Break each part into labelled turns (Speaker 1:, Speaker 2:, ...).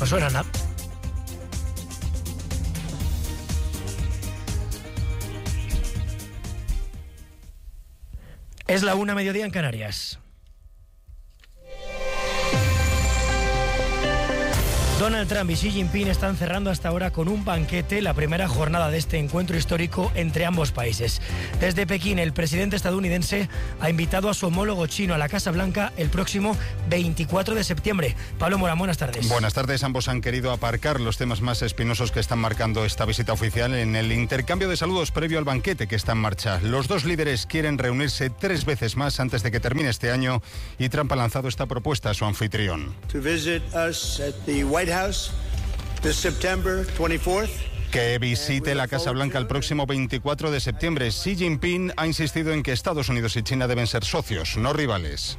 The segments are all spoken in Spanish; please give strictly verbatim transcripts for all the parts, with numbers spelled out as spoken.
Speaker 1: ¿No suena nada? Es la una, mediodía en Canarias. Donald Trump y Xi Jinping están cerrando hasta ahora con un banquete la primera jornada de este encuentro histórico entre ambos países. Desde Pekín, el presidente estadounidense ha invitado a su homólogo chino a la Casa Blanca el próximo veinticuatro de septiembre. Pablo Morán, buenas tardes.
Speaker 2: Buenas tardes. Ambos han querido aparcar los temas más espinosos que están marcando esta visita oficial en el intercambio de saludos previo al banquete que está en marcha. Los dos líderes quieren reunirse tres veces más antes de que termine este año y Trump ha lanzado esta propuesta a su anfitrión.
Speaker 3: To visit us at the White House this September twenty-fourth.
Speaker 2: Que visite la Casa Blanca el próximo veinticuatro de septiembre. Xi Jinping ha insistido en que Estados Unidos y China deben ser socios, no rivales.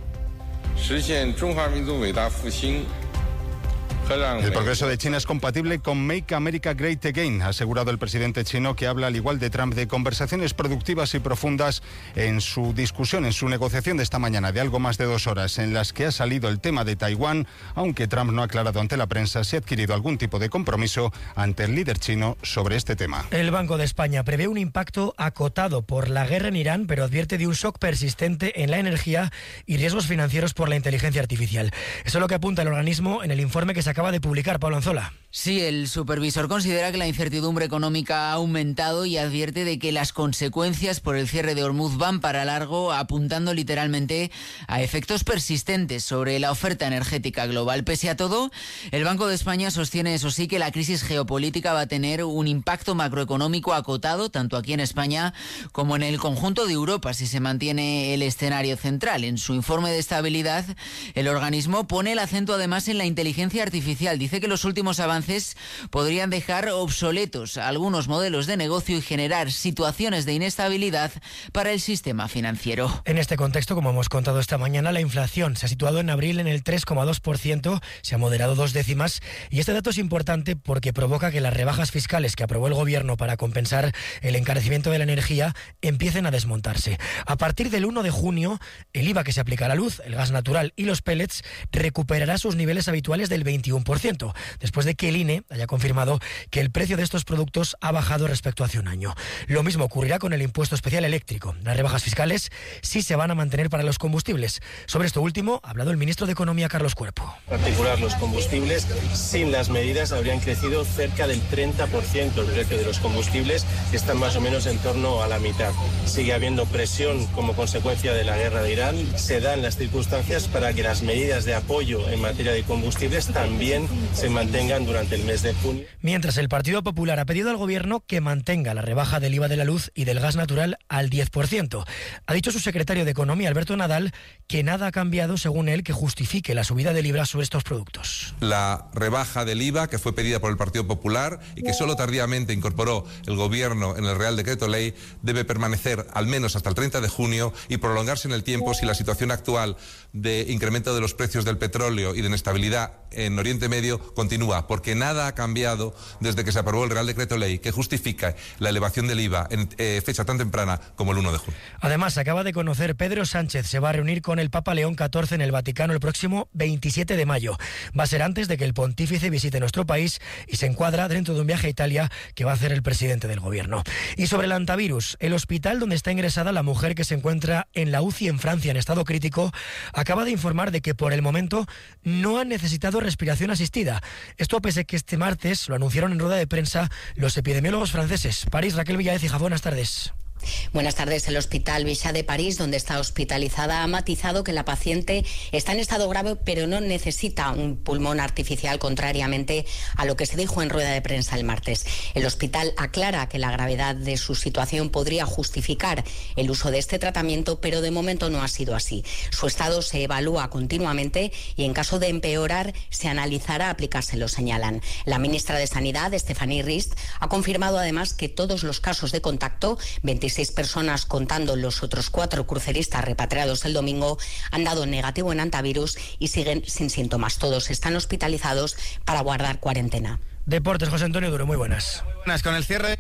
Speaker 2: El progreso de China es compatible con Make America Great Again, ha asegurado el presidente chino, que habla, al igual de Trump, de conversaciones productivas y profundas en su discusión, en su negociación de esta mañana de algo más de dos horas, en las que ha salido el tema de Taiwán, aunque Trump no ha aclarado ante la prensa si ha adquirido algún tipo de compromiso ante el líder chino sobre este tema.
Speaker 1: El Banco de España prevé un impacto acotado por la guerra en Irán, pero advierte de un shock persistente en la energía y riesgos financieros por la inteligencia artificial. Eso es lo que apunta el organismo en el informe que se acaba de publicar. Pablo Anzola.
Speaker 4: Sí, el supervisor considera que la incertidumbre económica ha aumentado y advierte de que las consecuencias por el cierre de Hormuz van para largo, apuntando literalmente a efectos persistentes sobre la oferta energética global. Pese a todo, el Banco de España sostiene, eso sí, que la crisis geopolítica va a tener un impacto macroeconómico acotado, tanto aquí en España como en el conjunto de Europa, si se mantiene el escenario central. En su informe de estabilidad, el organismo pone el acento además en la inteligencia artificial. Dice que los últimos avances podrían dejar obsoletos algunos modelos de negocio y generar situaciones de inestabilidad para el sistema financiero.
Speaker 1: En este contexto, como hemos contado esta mañana, la inflación se ha situado en abril en el tres coma dos por ciento, se ha moderado dos décimas, y este dato es importante porque provoca que las rebajas fiscales que aprobó el gobierno para compensar el encarecimiento de la energía empiecen a desmontarse. A partir del uno de junio, el I V A que se aplica a la luz, el gas natural y los pellets recuperará sus niveles habituales del veintiuno por ciento, después de que el I N E haya confirmado que el precio de estos productos ha bajado respecto a hace un año. Lo mismo ocurrirá con el impuesto especial eléctrico. Las rebajas fiscales sí se van a mantener para los combustibles. Sobre esto último ha hablado el ministro de Economía, Carlos Cuerpo.
Speaker 5: En particular, los combustibles, sin las medidas, habrían crecido cerca del treinta por ciento el precio de los combustibles, que están más o menos en torno a la mitad. Sigue habiendo presión como consecuencia de la guerra de Irán. Se dan las circunstancias para que las medidas de apoyo en materia de combustibles también se mantengan durante el mes de junio.
Speaker 1: Mientras, el Partido Popular ha pedido al gobierno que mantenga la rebaja del I V A de la luz y del gas natural al diez por ciento. Ha dicho su secretario de Economía, Alberto Nadal, que nada ha cambiado, según él, que justifique la subida del I V A sobre estos productos.
Speaker 6: La rebaja del I V A, que fue pedida por el Partido Popular y que solo tardíamente incorporó el gobierno en el Real Decreto Ley, debe permanecer al menos hasta el treinta de junio y prolongarse en el tiempo si la situación actual de incremento de los precios del petróleo y de inestabilidad en Oriente Medio continúa, porque nada ha cambiado desde que se aprobó el Real Decreto Ley que justifica la elevación del I V A en eh, fecha tan temprana como el uno de junio.
Speaker 1: Además, se acaba de conocer, Pedro Sánchez se va a reunir con el Papa León catorce en el Vaticano el próximo veintisiete de mayo. Va a ser antes de que el pontífice visite nuestro país y se encuadra dentro de un viaje a Italia que va a hacer el presidente del gobierno. Y sobre el antivirus, el hospital donde está ingresada la mujer que se encuentra en la U C I en Francia en estado crítico acaba de informar de que por el momento no ha necesitado respiración asistida. Esto pese a que este martes lo anunciaron en rueda de prensa los epidemiólogos franceses. París, Raquel Villaécija, buenas tardes.
Speaker 7: Buenas tardes. El Hospital Bichat de París, donde está hospitalizada, ha matizado que la paciente está en estado grave, pero no necesita un pulmón artificial, contrariamente a lo que se dijo en rueda de prensa el martes. El hospital aclara que la gravedad de su situación podría justificar el uso de este tratamiento, pero de momento no ha sido así. Su estado se evalúa continuamente y en caso de empeorar se analizará aplicárselo, señalan. La ministra de Sanidad, Stéphanie Rist, ha confirmado además que todos los casos de contacto, veintiséis personas contando los otros cuatro cruceristas repatriados el domingo, han dado negativo en antivirus y siguen sin síntomas. Todos están hospitalizados para guardar cuarentena.
Speaker 1: Deportes, José Antonio Duro, muy buenas.
Speaker 8: Muy buenas. Con el cierre de la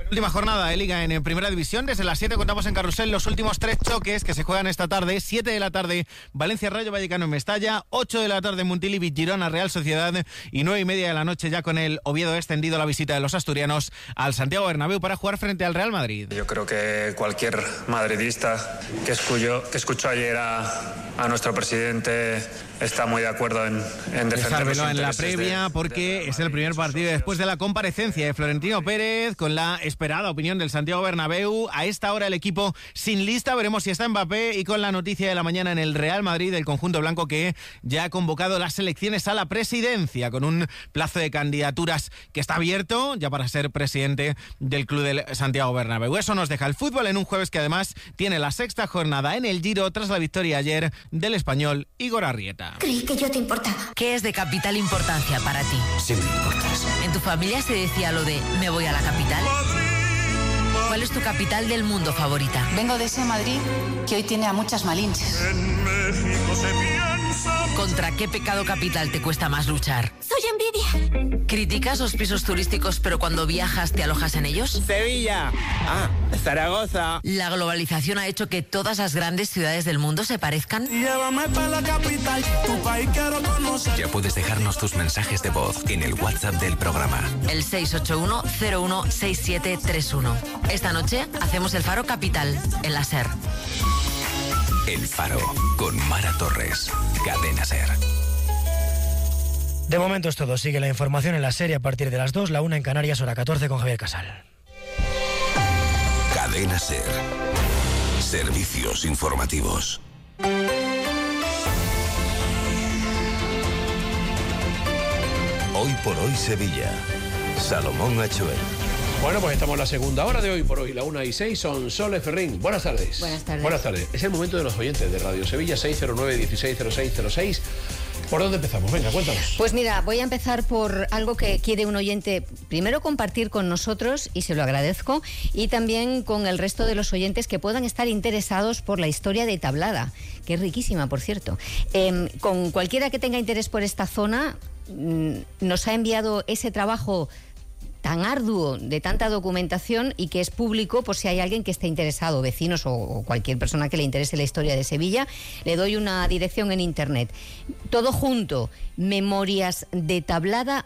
Speaker 8: Última jornada de Liga en Primera División. Desde las siete contamos en Carrusel los últimos tres choques que se juegan esta tarde. siete de la tarde Valencia Rayo Vallecano en Mestalla, ocho de la tarde Montilivi Girona Real Sociedad y nueve y media de la noche ya con el Oviedo extendido la visita de los asturianos al Santiago Bernabéu para jugar frente al Real Madrid.
Speaker 9: Yo creo que cualquier madridista que escuchó, que escuchó ayer a, a nuestro presidente está muy de acuerdo en, en defender los
Speaker 8: en la
Speaker 9: intereses
Speaker 8: previa
Speaker 9: de,
Speaker 8: porque de es el primer partido después de la comparecencia de Florentino Pérez con la esperada opinión del Santiago Bernabéu. A esta hora el equipo sin lista, veremos si está Mbappé, y con la noticia de la mañana en el Real Madrid del conjunto blanco que ya ha convocado las elecciones a la presidencia con un plazo de candidaturas que está abierto ya para ser presidente del club del Santiago Bernabéu. Eso nos deja el fútbol en un jueves que además tiene la sexta jornada en el Giro tras la victoria ayer del español Igor Arrieta.
Speaker 10: Creí que yo te importaba. ¿Qué es de capital importancia para ti?
Speaker 11: Sí me importas.
Speaker 10: ¿En tu familia se decía lo de me voy a la capital? ¿Cuál es tu capital del mundo favorita?
Speaker 12: Vengo de ese Madrid que hoy tiene a muchas malinches.
Speaker 10: En México se piensa... ¿Contra qué pecado capital te cuesta más luchar?
Speaker 12: ¡Soy envidia!
Speaker 10: ¿Criticas los pisos turísticos pero cuando viajas te alojas en ellos?
Speaker 13: Sevilla. Ah, Zaragoza.
Speaker 10: ¿La globalización ha hecho que todas las grandes ciudades del mundo se parezcan?
Speaker 14: Llévame para la capital, tu país quiero conocer.
Speaker 11: Ya puedes dejarnos tus mensajes de voz en el WhatsApp del programa.
Speaker 10: El seis ocho uno cero uno seis siete tres uno. Esta noche hacemos el Faro Capital en la SER.
Speaker 11: El Faro con Mara Torres. Cadena SER.
Speaker 1: De momento es todo. Sigue la información en la serie a partir de las dos, la una en Canarias, hora catorce con Javier Casal.
Speaker 11: Cadena SER. Servicios informativos. Hoy por hoy Sevilla. Salomón Achuel.
Speaker 15: Bueno, pues estamos en la segunda hora de Hoy por Hoy, la una y seis, son Sole Ferrín. Buenas tardes.
Speaker 7: Buenas tardes.
Speaker 15: Buenas tardes. Es el momento de los oyentes de Radio Sevilla, seis cero nueve, dieciséis cero seis cero seis. ¿Por dónde empezamos? Venga, cuéntanos.
Speaker 7: Pues mira, voy a empezar por algo que quiere un oyente primero compartir con nosotros, y se lo agradezco, y también con el resto de los oyentes que puedan estar interesados por la historia de Tablada, que es riquísima, por cierto. Eh, con cualquiera que tenga interés por esta zona, mmm, nos ha enviado ese trabajo tan arduo, de tanta documentación, y que es público por si hay alguien que esté interesado, vecinos o, o cualquier persona que le interese la historia de Sevilla. Le doy una dirección en internet. Todo junto, Memorias de Tablada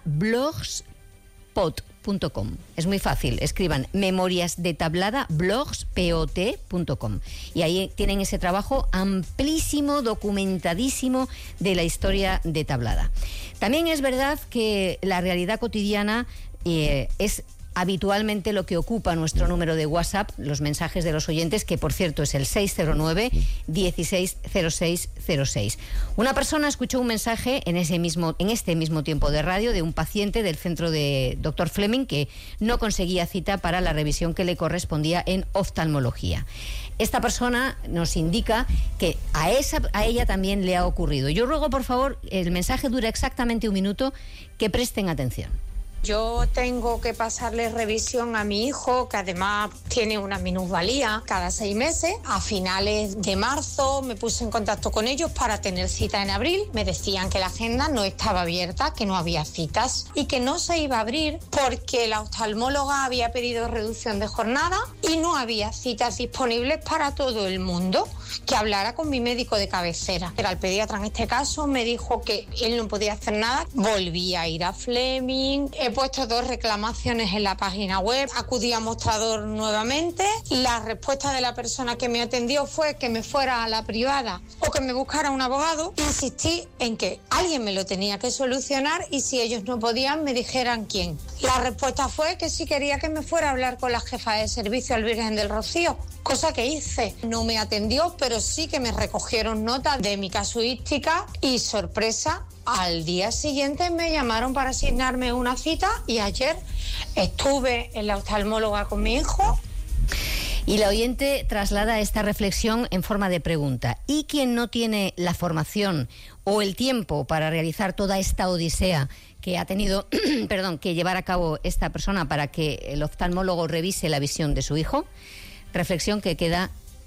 Speaker 7: blogspot punto com. Es muy fácil, escriban Memorias de Tablada blogspot punto com y ahí tienen ese trabajo amplísimo, documentadísimo de la historia de Tablada. También es verdad que la realidad cotidiana Eh, es habitualmente lo que ocupa nuestro número de WhatsApp, los mensajes de los oyentes, que por cierto es el seis cero nueve, dieciséis cero seis cero seis. Una persona escuchó un mensaje en ese mismo, en este mismo tiempo de radio, de un paciente del centro de doctor Fleming que no conseguía cita para la revisión que le correspondía en oftalmología. Esta persona nos indica que a, esa, a ella también le ha ocurrido. Yo ruego, por favor, el mensaje dura exactamente un minuto, que presten atención.
Speaker 16: Yo tengo que pasarle revisión a mi hijo, que además tiene una minusvalía, cada seis meses. A finales de marzo me puse en contacto con ellos para tener cita en abril. Me decían que la agenda no estaba abierta, que no había citas y que no se iba a abrir porque la oftalmóloga había pedido reducción de jornada y no había citas disponibles para todo el mundo. Que hablara con mi médico de cabecera. Era el pediatra en este caso, me dijo que él no podía hacer nada. Volví a ir a Fleming, he puesto dos reclamaciones en la página web, acudí a mostrador nuevamente. La respuesta de la persona que me atendió fue que me fuera a la privada o que me buscara un abogado. Insistí en que alguien me lo tenía que solucionar y si ellos no podían, me dijeran quién. La respuesta fue que si quería que me fuera a hablar con la jefa de servicio al Virgen del Rocío, cosa que hice. No me atendió, pero sí que me recogieron nota de mi casuística y, sorpresa, al día siguiente me llamaron para asignarme una cita y ayer estuve en la oftalmóloga con mi hijo.
Speaker 7: Y la oyente traslada esta reflexión en forma de pregunta. ¿Y quien no tiene la formación o el tiempo para realizar toda esta odisea que ha tenido perdón, que llevar a cabo esta persona para que el oftalmólogo revise la visión de su hijo? Reflexión que queda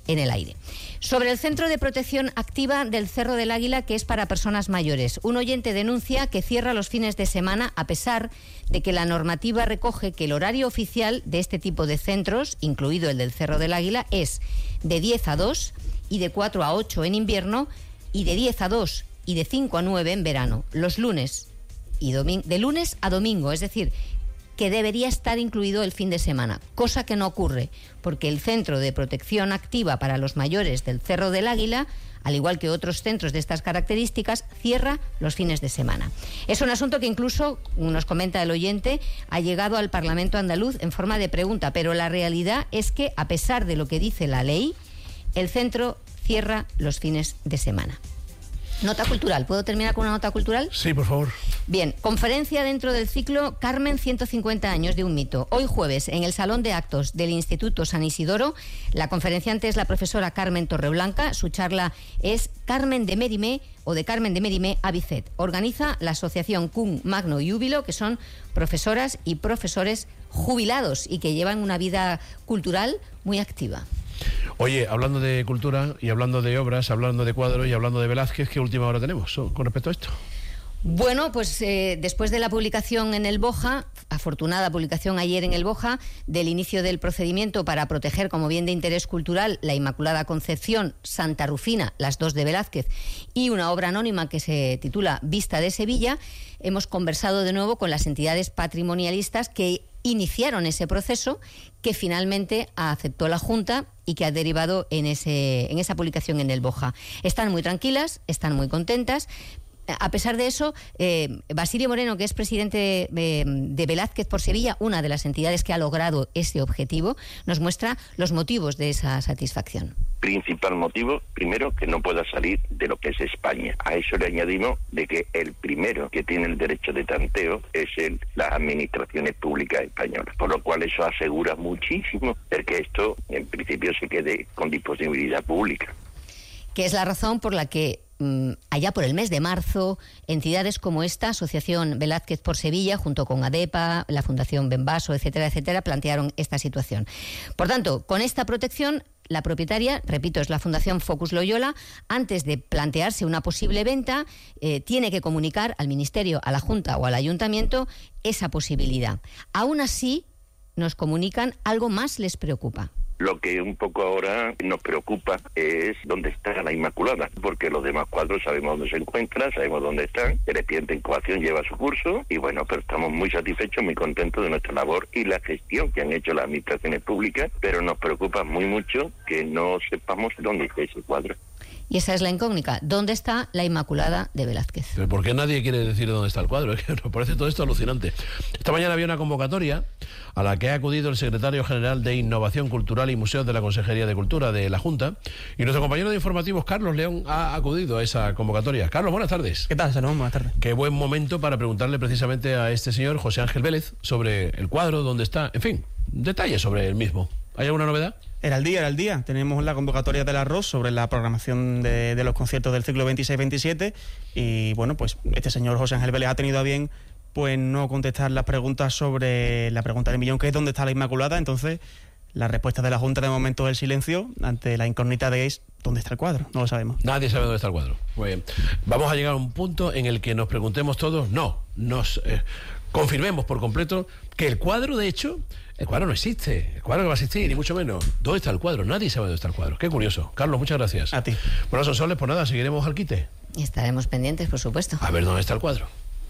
Speaker 17: en el aire. Sobre el Centro de Protección Activa del Cerro del Águila, que es para personas mayores. Un oyente denuncia que cierra los fines de semana a pesar de que la normativa recoge que el horario oficial de este tipo de centros, incluido el del Cerro del Águila, es de diez a dos y de cuatro a ocho en invierno y de diez a dos y de cinco a nueve en verano, los lunes y domin- de lunes a domingo, es decir, que debería estar incluido el fin de semana, cosa que no ocurre, porque el Centro de Protección Activa para los Mayores del Cerro del Águila, al igual que otros centros de estas características, cierra los fines de semana. Es un asunto que incluso, nos comenta el oyente, ha llegado al Parlamento andaluz en forma de pregunta, pero la realidad es que, a pesar de lo que dice la ley, el centro cierra los fines de semana. Nota cultural. ¿Puedo terminar con una nota cultural?
Speaker 15: Sí, por favor.
Speaker 17: Bien, conferencia dentro del ciclo Carmen, ciento cincuenta años de un mito. Hoy jueves, en el Salón de Actos del Instituto San Isidoro, la conferenciante es la profesora Carmen Torreblanca. Su charla es Carmen de Mérimée o de Carmen de Mérimée a Bicet. Organiza la asociación Cum Magno Júbilo, que son profesoras y profesores jubilados y que llevan una vida cultural muy activa.
Speaker 15: Oye, hablando de cultura y hablando de obras, hablando de cuadros y hablando de Velázquez, ¿qué última hora tenemos con respecto a esto?
Speaker 17: Bueno, pues eh, después de la publicación en el Boja, afortunada publicación ayer en el Boja, del inicio del procedimiento para proteger como bien de interés cultural la Inmaculada Concepción, Santa Rufina, las dos de Velázquez, y una obra anónima que se titula Vista de Sevilla, hemos conversado de nuevo con las entidades patrimonialistas que iniciaron ese proceso, que finalmente aceptó la Junta y que ha derivado en, ese, en esa publicación en el Boja. Están muy tranquilas, están muy contentas. A pesar de eso, eh, Basilio Moreno, que es presidente de, de Velázquez por Sevilla, una de las entidades que ha logrado ese objetivo, nos muestra los motivos de esa satisfacción.
Speaker 18: Principal motivo, primero, que no pueda salir de lo que es España. A eso le añadimos de que el primero que tiene el derecho de tanteo es el, las administraciones públicas españolas, por lo cual eso asegura muchísimo el que esto, en principio, se quede con disponibilidad pública.
Speaker 17: Que es la razón por la que allá por el mes de marzo, entidades como esta, Asociación Velázquez por Sevilla, junto con ADEPA, la Fundación Benvaso, etcétera, etcétera, plantearon esta situación. Por tanto, con esta protección, la propietaria, repito, es la Fundación Focus Loyola, antes de plantearse una posible venta, eh, tiene que comunicar al Ministerio, a la Junta o al Ayuntamiento esa posibilidad. Aún así, nos comunican, algo más les preocupa.
Speaker 18: Lo que un poco ahora nos preocupa es dónde está la Inmaculada, porque los demás cuadros sabemos dónde se encuentran, sabemos dónde están, el expediente de incoación lleva su curso y bueno, pero estamos muy satisfechos, muy contentos de nuestra labor y la gestión que han hecho las administraciones públicas, pero nos preocupa muy mucho que no sepamos dónde está ese cuadro.
Speaker 17: Y esa es la incógnita. ¿Dónde está la Inmaculada de Velázquez?
Speaker 15: ¿Pero por qué nadie quiere decir dónde está el cuadro? Es que nos parece todo esto alucinante. Esta mañana había una convocatoria a la que ha acudido el secretario general de Innovación Cultural y Museos de la Consejería de Cultura de la Junta, y nuestro compañero de informativos, Carlos León, ha acudido a esa convocatoria. Carlos, buenas tardes.
Speaker 19: ¿Qué tal, Salomón? Buenas tardes.
Speaker 15: Qué buen momento para preguntarle precisamente a este señor, José Ángel Vélez, sobre el cuadro, dónde está, en fin, detalles sobre el mismo. ¿Hay alguna novedad?
Speaker 19: Era el día, era el día. Tenemos la convocatoria del Arroz sobre la programación de, de los conciertos del ciclo veintiséis veintisiete y, bueno, pues este señor José Ángel Vélez ha tenido a bien pues no contestar las preguntas sobre la pregunta del millón, que es dónde está la Inmaculada. Entonces, la respuesta de la Junta de momento es el silencio ante la incógnita de es dónde está el cuadro. No lo sabemos.
Speaker 15: Nadie sabe dónde está el cuadro. Muy bien. Vamos a llegar a un punto en el que nos preguntemos todos, no, nos eh, confirmemos por completo que el cuadro, de hecho... El cuadro no existe, el cuadro que va a existir, ni mucho menos. ¿Dónde está el cuadro? Nadie sabe dónde está el cuadro. Qué curioso. Carlos, muchas gracias.
Speaker 19: A ti.
Speaker 15: Bueno, Sonsoles, pues nada, seguiremos al quite.
Speaker 17: Y estaremos pendientes, por supuesto.
Speaker 15: A ver dónde está el cuadro.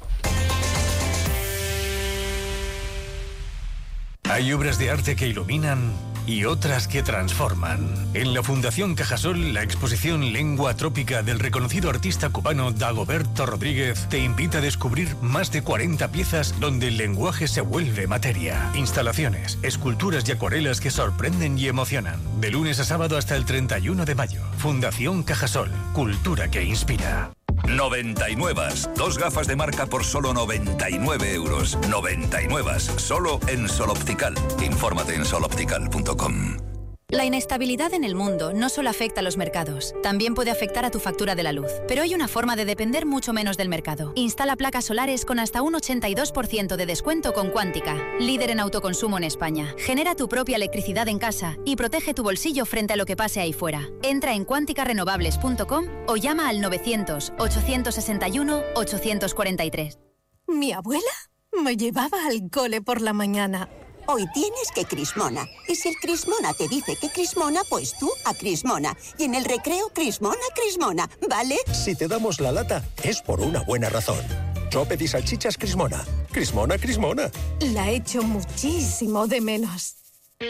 Speaker 11: Hay obras de arte que iluminan y otras que transforman. En la Fundación Cajasol, la exposición Lengua Trópica del reconocido artista cubano Dagoberto Rodríguez te invita a descubrir más de cuarenta piezas donde el lenguaje se vuelve materia. Instalaciones, esculturas y acuarelas que sorprenden y emocionan. De lunes a sábado hasta el treinta y uno de mayo. Fundación Cajasol, cultura que inspira.
Speaker 20: noventa y nueve. Dos gafas de marca por solo noventa y nueve euros. noventa y nueve. Solo en Sol Optical. Infórmate en sol optical punto com.
Speaker 21: La inestabilidad en el mundo no solo afecta a los mercados, también puede afectar a tu factura de la luz. Pero hay una forma de depender mucho menos del mercado. Instala placas solares con hasta un ochenta y dos por ciento de descuento con Quántica, líder en autoconsumo en España. Genera tu propia electricidad en casa y protege tu bolsillo frente a lo que pase ahí fuera. Entra en cuántica renovables punto com o llama al novecientos, ochocientos sesenta y uno, ochocientos cuarenta y tres.
Speaker 22: Mi abuela me llevaba al cole por la mañana. Hoy tienes que Crismona. Y si el Crismona te dice que Crismona, pues tú a Crismona. Y en el recreo, Crismona, Crismona, ¿vale?
Speaker 23: Si te damos la lata, es por una buena razón. Chopet y salchichas Crismona. Crismona, Crismona.
Speaker 22: La echo muchísimo de menos.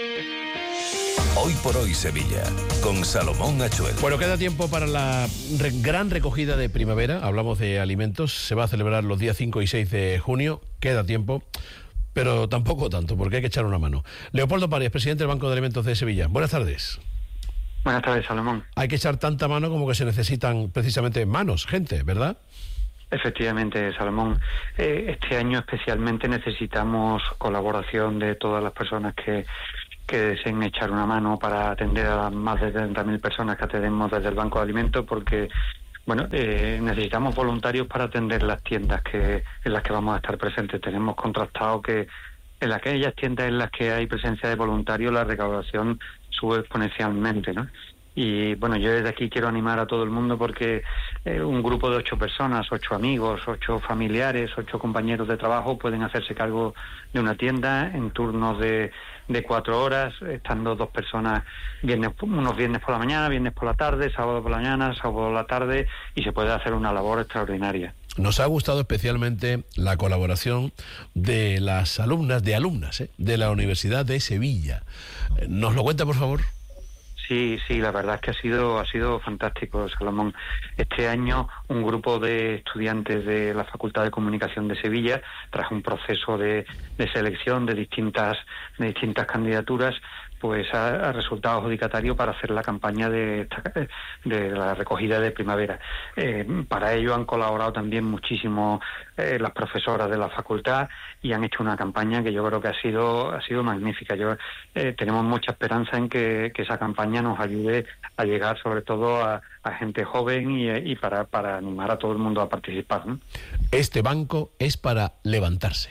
Speaker 20: Hoy por hoy Sevilla, con Salomón Achuel.
Speaker 15: Bueno, queda tiempo para la re- gran recogida de primavera. Hablamos de alimentos. Se va a celebrar los días cinco y seis de junio. Queda tiempo. Pero tampoco tanto, porque hay que echar una mano. Leopoldo Párez, presidente del Banco de Alimentos de Sevilla. Buenas tardes.
Speaker 24: Buenas tardes, Salomón.
Speaker 15: Hay que echar tanta mano como que se necesitan precisamente manos, gente, ¿verdad?
Speaker 24: Efectivamente, Salomón. Eh, este año especialmente necesitamos colaboración de todas las personas que, que deseen echar una mano para atender a las más de treinta mil personas que atendemos desde el Banco de Alimentos, porque Bueno, eh, necesitamos voluntarios para atender las tiendas que en las que vamos a estar presentes. Tenemos contrastado que en aquellas tiendas en las que hay presencia de voluntarios la recaudación sube exponencialmente, ¿no? Y bueno, yo desde aquí quiero animar a todo el mundo porque eh, un grupo de ocho personas, ocho amigos, ocho familiares, ocho compañeros de trabajo pueden hacerse cargo de una tienda en turnos de, de cuatro horas, estando dos personas, viernes, unos viernes por la mañana, viernes por la tarde, sábado por la mañana, sábado por la tarde, y se puede hacer una labor extraordinaria.
Speaker 15: Nos ha gustado especialmente la colaboración de las alumnas, de alumnas, ¿eh? de la Universidad de Sevilla. ¿Nos lo cuenta, por favor?
Speaker 24: Sí, sí, la verdad es que ha sido ha sido fantástico, Salomón. Este año un grupo de estudiantes de la Facultad de Comunicación de Sevilla, tras un proceso de, de selección de distintas de distintas candidaturas, pues ha, ha resultado adjudicatario para hacer la campaña de, esta, de la recogida de primavera. Eh, para ello han colaborado también muchísimo eh, las profesoras de la facultad y han hecho una campaña que yo creo que ha sido ha sido magnífica. Yo eh, tenemos mucha esperanza en que, que esa campaña nos ayude a llegar sobre todo a, a gente joven y, y para, para animar a todo el mundo a participar, ¿no?
Speaker 15: Este banco es para levantarse.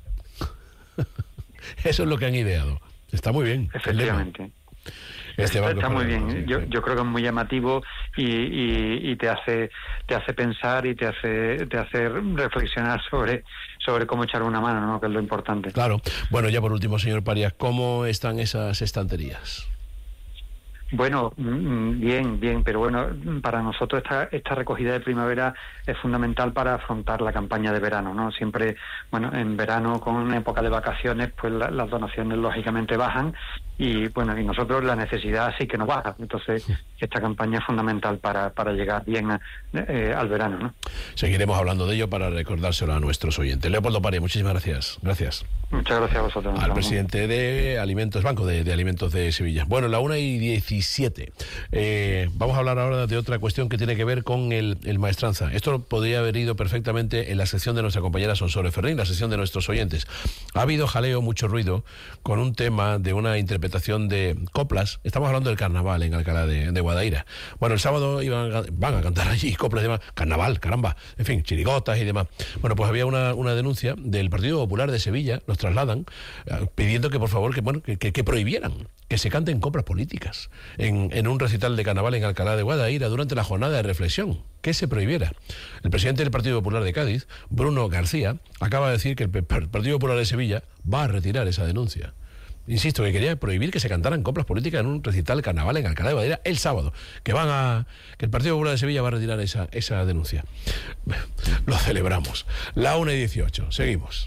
Speaker 15: Eso es lo que han ideado. Está muy bien.
Speaker 24: Efectivamente.
Speaker 15: Este
Speaker 24: está
Speaker 15: banco
Speaker 24: está muy bien.
Speaker 15: sí,
Speaker 24: yo,
Speaker 15: sí.
Speaker 24: yo creo que es muy llamativo y, y, y te hace te hace pensar y te hace te hace reflexionar sobre sobre cómo echar una mano, ¿no? Que es lo importante.
Speaker 15: Claro. Bueno, ya por último, señor Parias, ¿cómo están esas estanterías?
Speaker 24: Bueno, bien, bien, pero bueno, para nosotros esta, esta recogida de primavera es fundamental para afrontar la campaña de verano, ¿no? Siempre, bueno, en verano con época de vacaciones, pues la, las donaciones lógicamente bajan y bueno, y nosotros la necesidad sí que nos baja. Entonces, esta campaña es fundamental para, para llegar bien a, eh, al verano, ¿no?
Speaker 15: Seguiremos hablando de ello para recordárselo a nuestros oyentes. Leopoldo Párez, muchísimas gracias. Gracias.
Speaker 24: Muchas gracias a vosotros.
Speaker 15: Al presidente de Alimentos, Banco de, de Alimentos de Sevilla. Bueno, la una y diecisiete. Eh, vamos a hablar ahora de otra cuestión que tiene que ver con el, el maestranza. Esto podría haber ido perfectamente en la sección de nuestra compañera Sonsoles Ferrín, la sección de nuestros oyentes. Ha habido jaleo, mucho ruido, con un tema de una interpretación de coplas. Estamos hablando del carnaval en Alcalá de, de Guadaira. Bueno, el sábado iban a, van a cantar allí coplas y demás. Carnaval, caramba. En fin, chirigotas y demás. Bueno, pues había una, una denuncia del Partido Popular de Sevilla, nos trasladan, eh, pidiendo que por favor, que, bueno, que, que, que prohibieran que se canten coplas políticas en, en un recital de carnaval en Alcalá de Guadaira durante la jornada de reflexión, que se prohibiera. El presidente del Partido Popular de Cádiz, Bruno García, acaba de decir que el Partido Popular de Sevilla va a retirar esa denuncia. Insisto, que quería prohibir que se cantaran coplas políticas en un recital de carnaval en Alcalá de Guadaira el sábado, que van a que el Partido Popular de Sevilla va a retirar esa, esa denuncia. Lo celebramos. La una y dieciocho. Seguimos.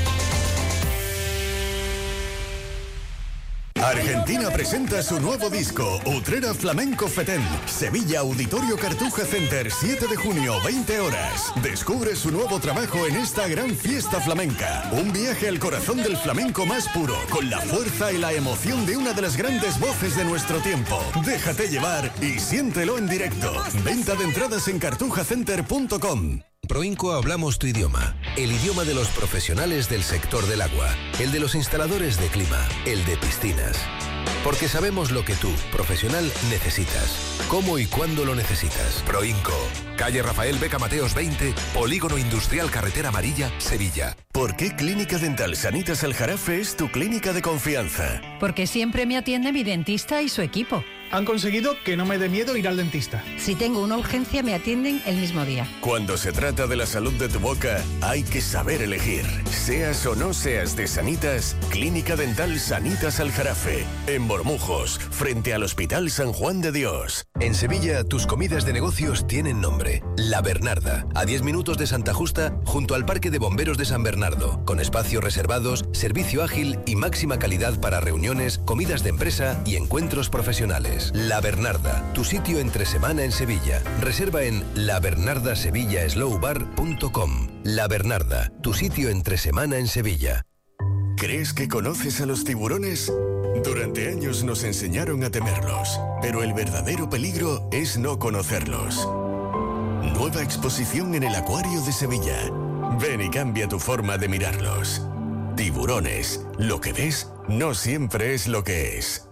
Speaker 25: Argentina presenta su nuevo disco, Utrera Flamenco Fetén. Sevilla Auditorio Cartuja Center, siete de junio, veinte horas. Descubre su nuevo trabajo en esta gran fiesta flamenca. Un viaje al corazón del flamenco más puro, con la fuerza y la emoción de una de las grandes voces de nuestro tiempo. Déjate llevar y siéntelo en directo. Venta de entradas en cartuja center punto com.
Speaker 26: Proinco hablamos tu idioma, el idioma de los profesionales del sector del agua, el de los instaladores de clima, el de piscinas. Porque sabemos lo que tú, profesional, necesitas. Cómo y cuándo lo necesitas. Proinco. Calle Rafael Beca Mateos veinte, Polígono Industrial Carretera Amarilla, Sevilla.
Speaker 25: ¿Por qué Clínica Dental Sanitas Aljarafe es tu clínica de confianza?
Speaker 2: Porque siempre me atiende mi dentista y su equipo.
Speaker 3: Han conseguido que no me dé miedo ir al dentista.
Speaker 2: Si tengo una urgencia, me atienden el mismo día.
Speaker 25: Cuando se trata de la salud de tu boca, hay que saber elegir. Seas o no seas de Sanitas, Clínica Dental Sanitas Aljarafe, en Bormujos, frente al Hospital San Juan de Dios.
Speaker 26: En Sevilla, tus comidas de negocios tienen nombre. La Bernarda, a diez minutos de Santa Justa, junto al Parque de Bomberos de San Bernardo, con espacios reservados, servicio ágil y máxima calidad para reuniones, comidas de empresa y encuentros profesionales. La Bernarda, tu sitio entre semana en Sevilla. Reserva en la bernarda sevilla slow bar punto com. La Bernarda, tu sitio entre semana en Sevilla.
Speaker 25: ¿Crees que conoces a los tiburones? Durante años nos enseñaron a temerlos, pero el verdadero peligro es no conocerlos. Nueva exposición en el Acuario de Sevilla. Ven y cambia tu forma de mirarlos. Tiburones, lo que ves no siempre es lo que es.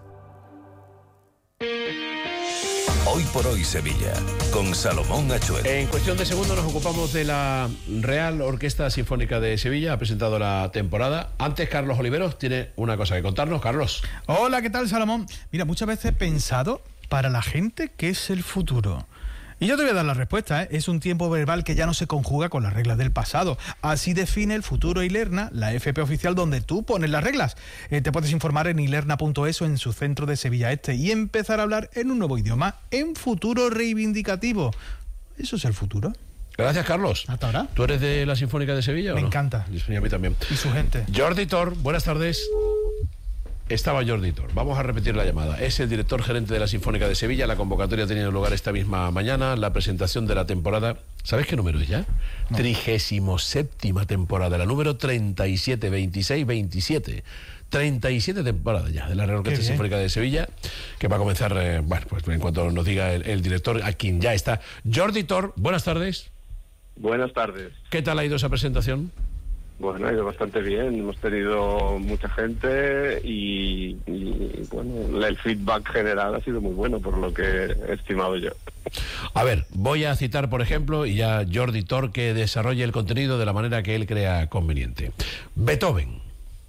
Speaker 26: Hoy por hoy Sevilla, con Salomón Achuel.
Speaker 15: En cuestión de segundos nos ocupamos de la Real Orquesta Sinfónica de Sevilla. Ha presentado la temporada. Antes, Carlos Oliveros tiene una cosa que contarnos. Carlos.
Speaker 3: Hola, ¿qué tal, Salomón? Mira, muchas veces he pensado, para la gente, ¿qué es el futuro? Y yo te voy a dar la respuesta, ¿eh? Es un tiempo verbal que ya no se conjuga con las reglas del pasado. Así define el futuro Ilerna, la F P oficial donde tú pones las reglas. Eh, te puedes informar en ilerna punto es o en su centro de Sevilla Este y empezar a hablar en un nuevo idioma, en futuro reivindicativo. ¿Eso es el futuro?
Speaker 15: Gracias, Carlos.
Speaker 3: Hasta ahora.
Speaker 15: ¿Tú eres de la Sinfónica de Sevilla?
Speaker 3: Me
Speaker 15: o no?
Speaker 3: encanta.
Speaker 15: Y a mí también.
Speaker 3: Y su gente.
Speaker 15: Jordi Tor, buenas tardes. Estaba Jordi Tor. Vamos a repetir la llamada. Es el director gerente de la Sinfónica de Sevilla. La convocatoria ha tenido lugar esta misma mañana. La presentación de la temporada. ¿Sabes qué número es ya? No. Trigésimo séptima temporada. La número treinta y siete, veintiséis, veintisiete. treinta y siete temporadas ya de la Real Orquesta Sinfónica de Sevilla, que va a comenzar, eh, bueno, pues en cuanto nos diga el, el director, a quien ya está. Jordi Tor, buenas tardes.
Speaker 4: Buenas tardes.
Speaker 15: ¿Qué tal ha ido esa presentación?
Speaker 4: Bueno, ha ido bastante bien. Hemos tenido mucha gente y, y, bueno, el feedback general ha sido muy bueno, por lo que he estimado yo.
Speaker 15: A ver, voy a citar, por ejemplo, y ya Jordi Tor que desarrolle el contenido de la manera que él crea conveniente. Beethoven.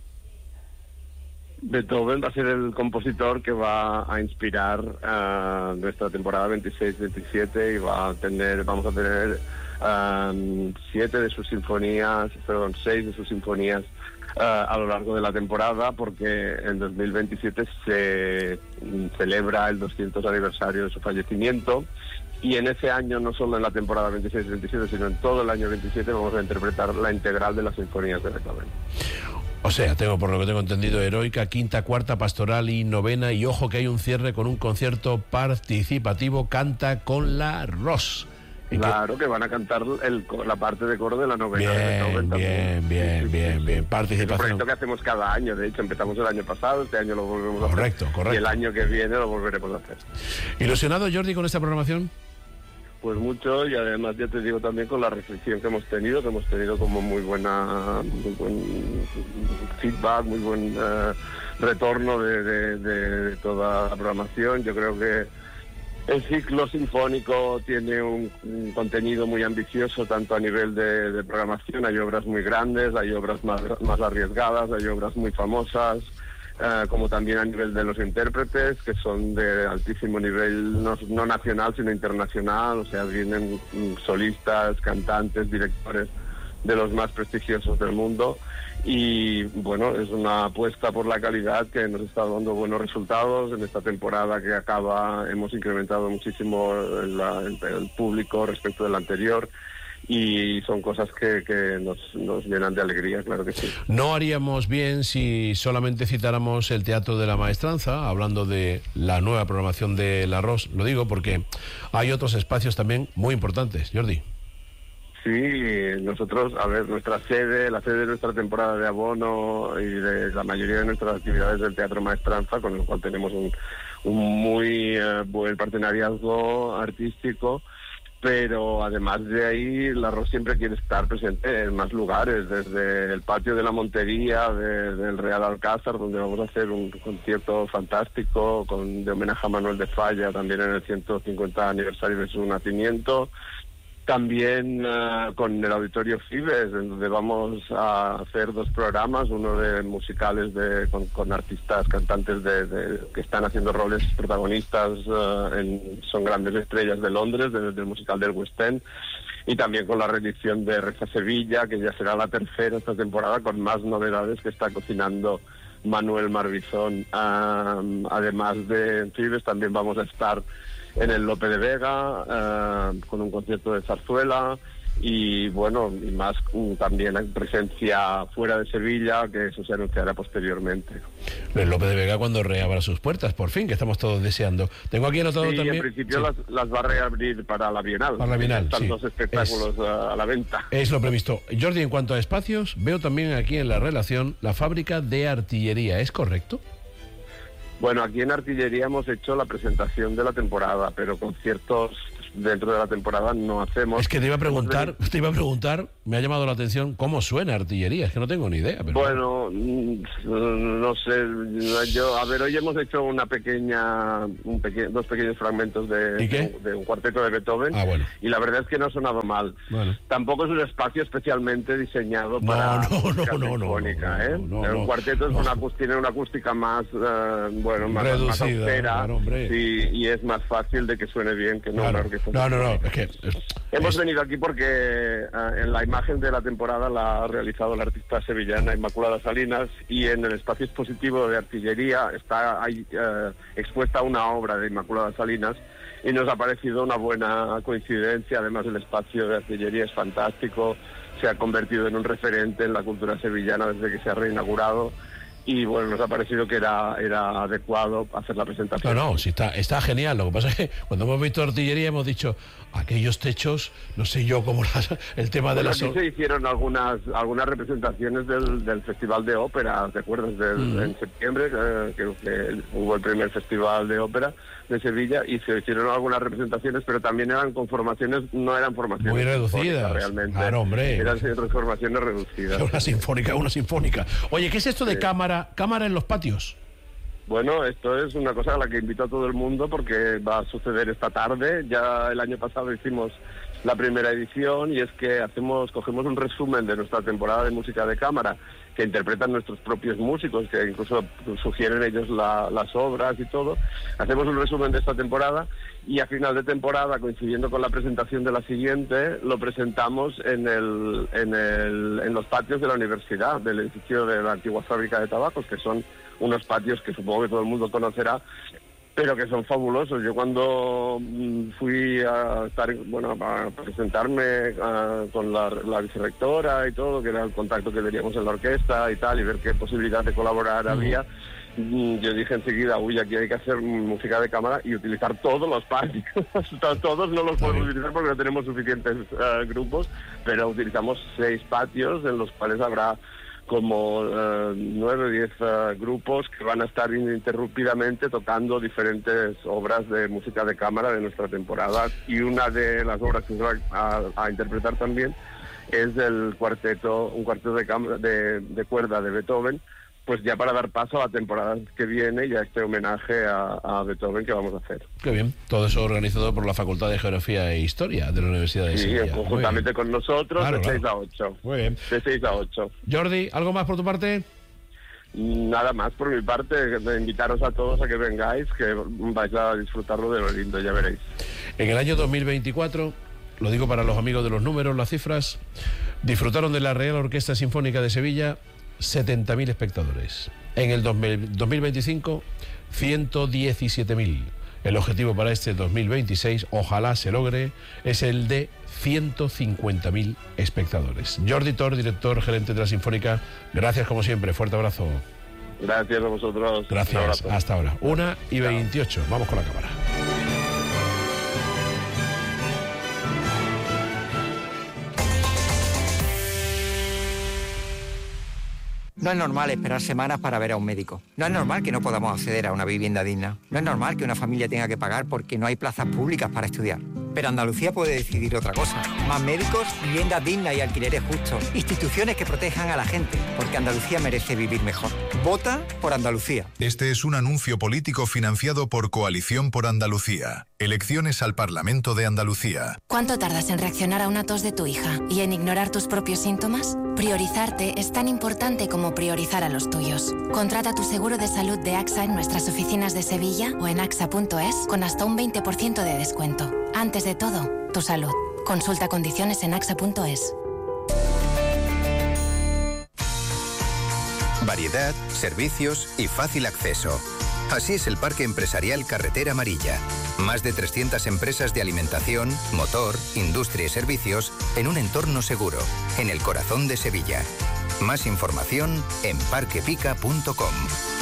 Speaker 4: Beethoven va a ser el compositor que va a inspirar uh, nuestra temporada veintiséis veintisiete y va a tener, vamos a tener Um, siete de sus sinfonías, perdón, seis de sus sinfonías uh, a lo largo de la temporada, porque en dos mil veintisiete se um, celebra el doscientos aniversario de su fallecimiento, y en ese año, no solo en la temporada veintiséis veintisiete, sino en todo el año veintisiete, vamos a interpretar la integral de las sinfonías de Beethoven.
Speaker 15: O sea, tengo, por lo que tengo entendido, heroica, quinta, cuarta, pastoral y novena, y ojo que hay un cierre con un concierto participativo, Canta con la Ros.
Speaker 4: Claro, que van a cantar el, la parte de coro de la novena.
Speaker 15: Bien,
Speaker 4: de Beethoven
Speaker 15: bien, bien, sí, bien, sí, bien. Participación.
Speaker 4: Es un proyecto que hacemos cada año. De hecho, empezamos el año pasado, este año lo volvemos a hacer.
Speaker 15: Correcto, correcto.
Speaker 4: Y el año que viene lo volveremos a hacer.
Speaker 15: ¿Ilusionado, Jordi, con esta programación?
Speaker 4: Pues mucho, y además ya te digo también con la reflexión que hemos tenido, que hemos tenido como muy buena, muy buen feedback, muy buen uh, retorno de, de, de, de toda la programación. Yo creo que el ciclo sinfónico tiene un, un contenido muy ambicioso, tanto a nivel de, de programación. Hay obras muy grandes, hay obras más, más arriesgadas, hay obras muy famosas, eh, como también a nivel de los intérpretes, que son de altísimo nivel, no, no nacional, sino internacional. O sea, vienen solistas, cantantes, directores de los más prestigiosos del mundo. Y bueno, es una apuesta por la calidad que nos está dando buenos resultados. En esta temporada que acaba hemos incrementado muchísimo el, el, el público respecto del anterior, y son cosas que, que nos, nos llenan de alegría, claro que sí.
Speaker 15: No haríamos bien si solamente citáramos el Teatro de la Maestranza, hablando de la nueva programación de La Ros. Lo digo porque hay otros espacios también muy importantes. Jordi.
Speaker 4: Sí, nosotros, a ver, nuestra sede, la sede de nuestra temporada de abono y de la mayoría de nuestras actividades del Teatro Maestranza, con el cual tenemos un, un muy uh, buen partenariado artístico, pero además de ahí la Ros siempre quiere estar presente en más lugares, desde el patio de la Montería de, del Real Alcázar, donde vamos a hacer un concierto fantástico con, de homenaje a Manuel de Falla, también en el ciento cincuenta aniversario de su nacimiento. También uh, con el Auditorio Fibes, en donde vamos a hacer dos programas, uno de musicales de, con, con artistas, cantantes de, de, que están haciendo roles protagonistas, uh, en, son grandes estrellas de Londres, del de musical del West End, y también con la reedición de Reza Sevilla, que ya será la tercera esta temporada, con más novedades que está cocinando Manuel Marbizón. Uh, además de Fibes, también vamos a estar en el Lope de Vega, eh, con un concierto de zarzuela, y bueno, y más um, también hay presencia fuera de Sevilla, que eso se anunciará posteriormente.
Speaker 15: El Lope de Vega cuando reabra sus puertas, por fin, que estamos todos deseando. Tengo aquí anotado
Speaker 4: sí,
Speaker 15: también...
Speaker 4: en principio
Speaker 15: sí.
Speaker 4: las, las va a reabrir para la Bienal.
Speaker 15: Para la Bienal,
Speaker 4: Están
Speaker 15: sí.
Speaker 4: dos espectáculos es, a, a la venta.
Speaker 15: Es lo previsto. Jordi, en cuanto a espacios, veo también aquí en la relación la fábrica de artillería, ¿es correcto?
Speaker 4: Bueno, aquí en Artillería hemos hecho la presentación de la temporada, pero conciertos dentro de la temporada no hacemos.
Speaker 15: Es que te iba a preguntar, te iba a preguntar, me ha llamado la atención cómo suena Artillería, es que no tengo ni idea. Pero...
Speaker 4: Bueno, no sé, yo, a ver, hoy hemos hecho una pequeña, un peque, dos pequeños fragmentos de, de, de un cuarteto de Beethoven,
Speaker 15: ah, bueno.
Speaker 4: y la verdad es que no ha sonado mal.
Speaker 15: Bueno.
Speaker 4: Tampoco es un espacio especialmente diseñado
Speaker 15: no,
Speaker 4: para
Speaker 15: no,
Speaker 4: música
Speaker 15: no,
Speaker 4: sinfónica,
Speaker 15: no,
Speaker 4: ¿eh?
Speaker 15: No, no,
Speaker 4: un cuarteto
Speaker 15: no,
Speaker 4: es
Speaker 15: no.
Speaker 4: una, tiene una acústica más, uh, bueno, más,
Speaker 15: reducida,
Speaker 4: más austera,
Speaker 15: claro,
Speaker 4: y, y es más fácil de que suene bien que no
Speaker 15: claro.
Speaker 4: una orquesta.
Speaker 15: No, no, no, es que... Es,
Speaker 4: Hemos
Speaker 15: es...
Speaker 4: venido aquí porque uh, en la imagen de la temporada la ha realizado la artista sevillana Inmaculada Salinas, y en el espacio expositivo de Artillería está ahí, uh, expuesta una obra de Inmaculada Salinas, y nos ha parecido una buena coincidencia. Además, el espacio de Artillería es fantástico, se ha convertido en un referente en la cultura sevillana desde que se ha reinaugurado, y bueno, nos ha parecido que era, era adecuado hacer la presentación.
Speaker 15: No, no, sí está, está genial. Lo que pasa es que cuando hemos visto Artillería hemos dicho, aquellos techos, no sé yo cómo las, el tema
Speaker 4: bueno,
Speaker 15: de las...
Speaker 4: Aquí se hicieron algunas algunas representaciones del, del Festival de Ópera, ¿te acuerdas? Del, mm. En septiembre, eh, que, que hubo el primer Festival de Ópera de Sevilla, y se hicieron algunas representaciones, pero también eran con formaciones, no eran formaciones
Speaker 15: muy reducidas,
Speaker 4: realmente.
Speaker 15: Claro, hombre.
Speaker 4: Eran formaciones reducidas.
Speaker 15: Una sinfónica, una sinfónica. Oye, ¿qué es esto de
Speaker 4: sí.
Speaker 15: cámara, cámara en los patios?
Speaker 4: Bueno, esto es una cosa a la que invito a todo el mundo porque va a suceder esta tarde. Ya el año pasado hicimos la primera edición, y es que hacemos, cogemos un resumen de nuestra temporada de música de cámara, que interpretan nuestros propios músicos, que incluso sugieren ellos la, las obras y todo. Hacemos un resumen de esta temporada, y a final de temporada, coincidiendo con la presentación de la siguiente, lo presentamos en el, en el, en los patios de la universidad, del edificio de la antigua fábrica de tabacos, que son unos patios que supongo que todo el mundo conocerá, pero que son fabulosos. Yo cuando fui a estar, bueno, a presentarme uh, con la, la vicerrectora y todo, que era el contacto que teníamos en la orquesta y tal, y ver qué posibilidad de colaborar uh-huh. había, yo dije enseguida, uy, aquí hay que hacer música de cámara y utilizar todos los patios. Todos no los podemos utilizar porque no tenemos suficientes uh, grupos, pero utilizamos seis patios en los cuales habrá como uh, nueve o diez uh, grupos que van a estar ininterrumpidamente tocando diferentes obras de música de cámara de nuestra temporada, y una de las obras que se va a, a interpretar también es el cuarteto, un cuarteto de, cámara, de, de cuerda de Beethoven, pues ya para dar paso a la temporada que viene y a este homenaje a, a Beethoven que vamos a hacer.
Speaker 15: Qué bien, todo eso organizado por la Facultad de Geografía e Historia de la Universidad de Sevilla.
Speaker 4: Sí, conjuntamente con nosotros,
Speaker 15: claro,
Speaker 4: de
Speaker 15: claro.
Speaker 4: seis a ocho.
Speaker 15: Muy bien.
Speaker 4: De seis a ocho.
Speaker 15: Jordi, ¿algo más por tu parte?
Speaker 4: Nada más por mi parte, de invitaros a todos a que vengáis, que vais a disfrutarlo de lo lindo, ya veréis.
Speaker 15: En el año dos mil veinticuatro, lo digo para los amigos de los números, las cifras, disfrutaron de la Real Orquesta Sinfónica de Sevilla setenta mil espectadores. En el dos mil veinticinco, ciento diecisiete mil. El objetivo para este dos mil veintiséis, ojalá se logre, es el de ciento cincuenta mil espectadores. Jordi Tor, director gerente de la Sinfónica, gracias como siempre, fuerte abrazo.
Speaker 4: Gracias a vosotros.
Speaker 15: Gracias, hasta ahora. una y veintiocho, vamos con la cámara.
Speaker 5: No es normal esperar semanas para ver a un médico. No es normal que no podamos acceder a una vivienda digna. No es normal que una familia tenga que pagar porque no hay plazas públicas para estudiar. Pero Andalucía puede decidir otra cosa. Más médicos, viviendas dignas y alquileres justos. Instituciones que protejan a la gente, porque Andalucía merece vivir mejor. Vota por Andalucía.
Speaker 6: Este es un anuncio político financiado por Coalición por Andalucía. Elecciones al Parlamento de Andalucía.
Speaker 8: ¿Cuánto tardas en reaccionar a una tos de tu hija y en ignorar tus propios síntomas? Priorizarte es tan importante como priorizar a los tuyos. Contrata tu seguro de salud de AXA en nuestras oficinas de Sevilla o en axa punto es con hasta un veinte por ciento de descuento. Antes de todo, tu salud. Consulta condiciones en axa punto es.
Speaker 26: Variedad, servicios y fácil acceso. Así es el Parque Empresarial Carretera Amarilla. Más de trescientas empresas de alimentación, motor, industria y servicios en un entorno seguro, en el corazón de Sevilla. Más información en parquepica punto com.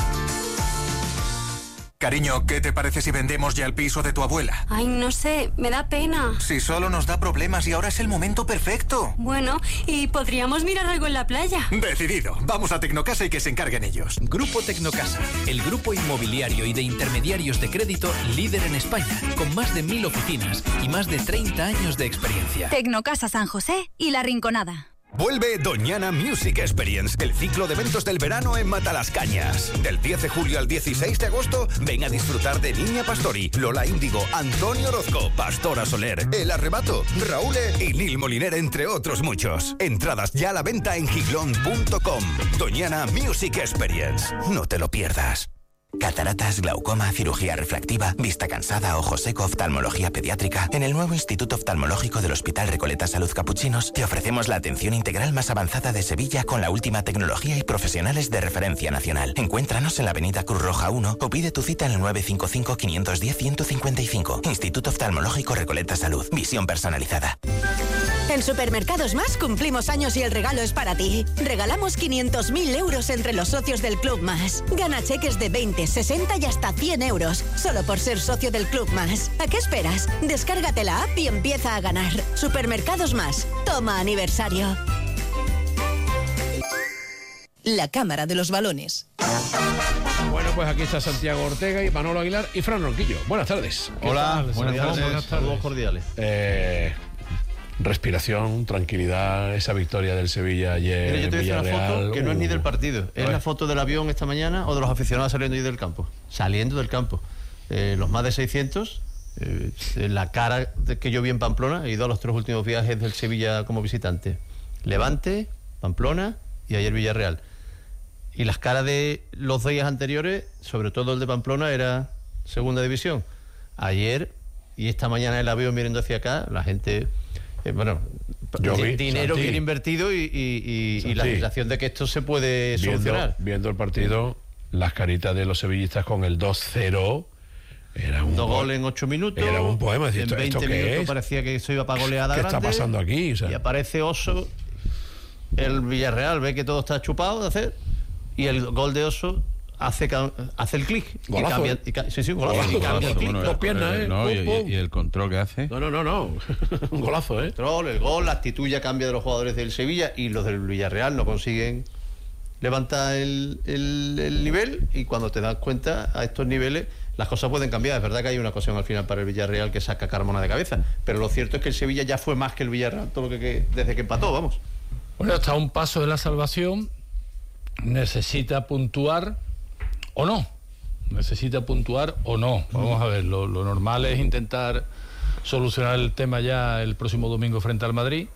Speaker 9: Cariño, ¿qué te parece si vendemos ya el piso de tu abuela?
Speaker 12: Ay, no sé, me da pena.
Speaker 9: Si solo nos da problemas y ahora es el momento perfecto.
Speaker 12: Bueno, y podríamos mirar algo en la playa.
Speaker 9: Decidido. Vamos a Tecnocasa y que se encarguen ellos.
Speaker 13: Grupo Tecnocasa, el grupo inmobiliario y de intermediarios de crédito líder en España, con más de mil oficinas y más de treinta años de experiencia.
Speaker 21: Tecnocasa San José y La Rinconada.
Speaker 25: Vuelve Doñana Music Experience, el ciclo de eventos del verano en Matalascañas. Del diez de julio al dieciséis de agosto, ven a disfrutar de Niña Pastori, Lola Índigo, Antonio Orozco, Pastora Soler, El Arrebato, Raúl y Nil Moliner, entre otros muchos. Entradas ya a la venta en giglón punto com. Doñana Music Experience. No te lo pierdas.
Speaker 14: Cataratas, glaucoma, cirugía refractiva, vista cansada, ojo seco, oftalmología pediátrica. En el nuevo Instituto Oftalmológico del Hospital Recoleta Salud Capuchinos te ofrecemos la atención integral más avanzada de Sevilla con la última tecnología y profesionales de referencia nacional. Encuéntranos en la avenida Cruz Roja uno o pide tu cita en el nueve cinco cinco, cinco uno cero, uno cinco cinco. Instituto Oftalmológico Recoleta Salud. Visión personalizada.
Speaker 27: En Supermercados Más cumplimos años y el regalo es para ti. Regalamos quinientos mil euros entre los socios del Club Más. Gana cheques de veinte, sesenta y hasta cien euros. Solo por ser socio del Club Más. ¿A qué esperas? Descárgate la app y empieza a ganar. Supermercados Más. Toma aniversario.
Speaker 28: La Cámara de los Balones.
Speaker 15: Bueno, pues aquí está Santiago Ortega y Manolo Aguilar y Fran Ronquillo. Buenas tardes.
Speaker 29: Hola, buenas tardes.
Speaker 15: Buenas tardes.
Speaker 29: Saludos cordiales.
Speaker 15: Eh... Respiración, tranquilidad, esa victoria del Sevilla ayer.
Speaker 29: Mira, yo te voy a hacer una foto que no es ni del partido,
Speaker 15: uh,
Speaker 29: es la foto del avión esta mañana o de los aficionados saliendo ahí del campo. Saliendo del campo. Eh, los más de seiscientos, eh, la cara de que yo vi en Pamplona, he ido a los tres últimos viajes del Sevilla como visitante. Levante, Pamplona y ayer Villarreal. Y las caras de los días anteriores, sobre todo el de Pamplona, era segunda división. Ayer y esta mañana el avión mirando hacia acá, la gente... Eh, bueno, vi, dinero Santi, bien invertido y, y, y, y la sensación de que esto se puede
Speaker 15: viendo,
Speaker 29: solucionar.
Speaker 15: Viendo el partido, las caritas de los sevillistas con el dos cero, era un
Speaker 29: dos goles en ocho minutos.
Speaker 15: Era un poema.
Speaker 29: En
Speaker 15: ¿esto,
Speaker 29: veinte
Speaker 15: esto qué
Speaker 29: minutos
Speaker 15: es?
Speaker 29: parecía que eso iba para goleada.
Speaker 15: ¿Qué
Speaker 29: grande,
Speaker 15: está pasando aquí? O sea,
Speaker 29: y aparece Oso, el Villarreal ve que todo está chupado de hacer, y el gol de Oso hace, hace el clic.
Speaker 15: Golazo.
Speaker 29: Y cambia, y ca sí, sí, un golazo.
Speaker 15: Golazo,
Speaker 29: y cambia el clic.
Speaker 15: Bueno, dos piernas, ¿eh?
Speaker 29: No,
Speaker 15: pum,
Speaker 29: y,
Speaker 15: pum.
Speaker 29: y el control que hace.
Speaker 15: No, no, no, no. Un golazo, ¿eh?
Speaker 29: El control, el gol, la actitud ya cambia de los jugadores del Sevilla y los del Villarreal no consiguen levantar el, el, el nivel, y cuando te das cuenta a estos niveles las cosas pueden cambiar. Es verdad que hay una ocasión al final para el Villarreal que saca Carmona de cabeza, pero lo cierto es que el Sevilla ya fue más que el Villarreal todo lo que, que desde que empató, vamos.
Speaker 30: Bueno, está a un paso de la salvación, necesita puntuar o no, necesita puntuar o no. Vamos a ver, lo, lo normal es intentar solucionar el tema ya el próximo domingo frente al Madrid,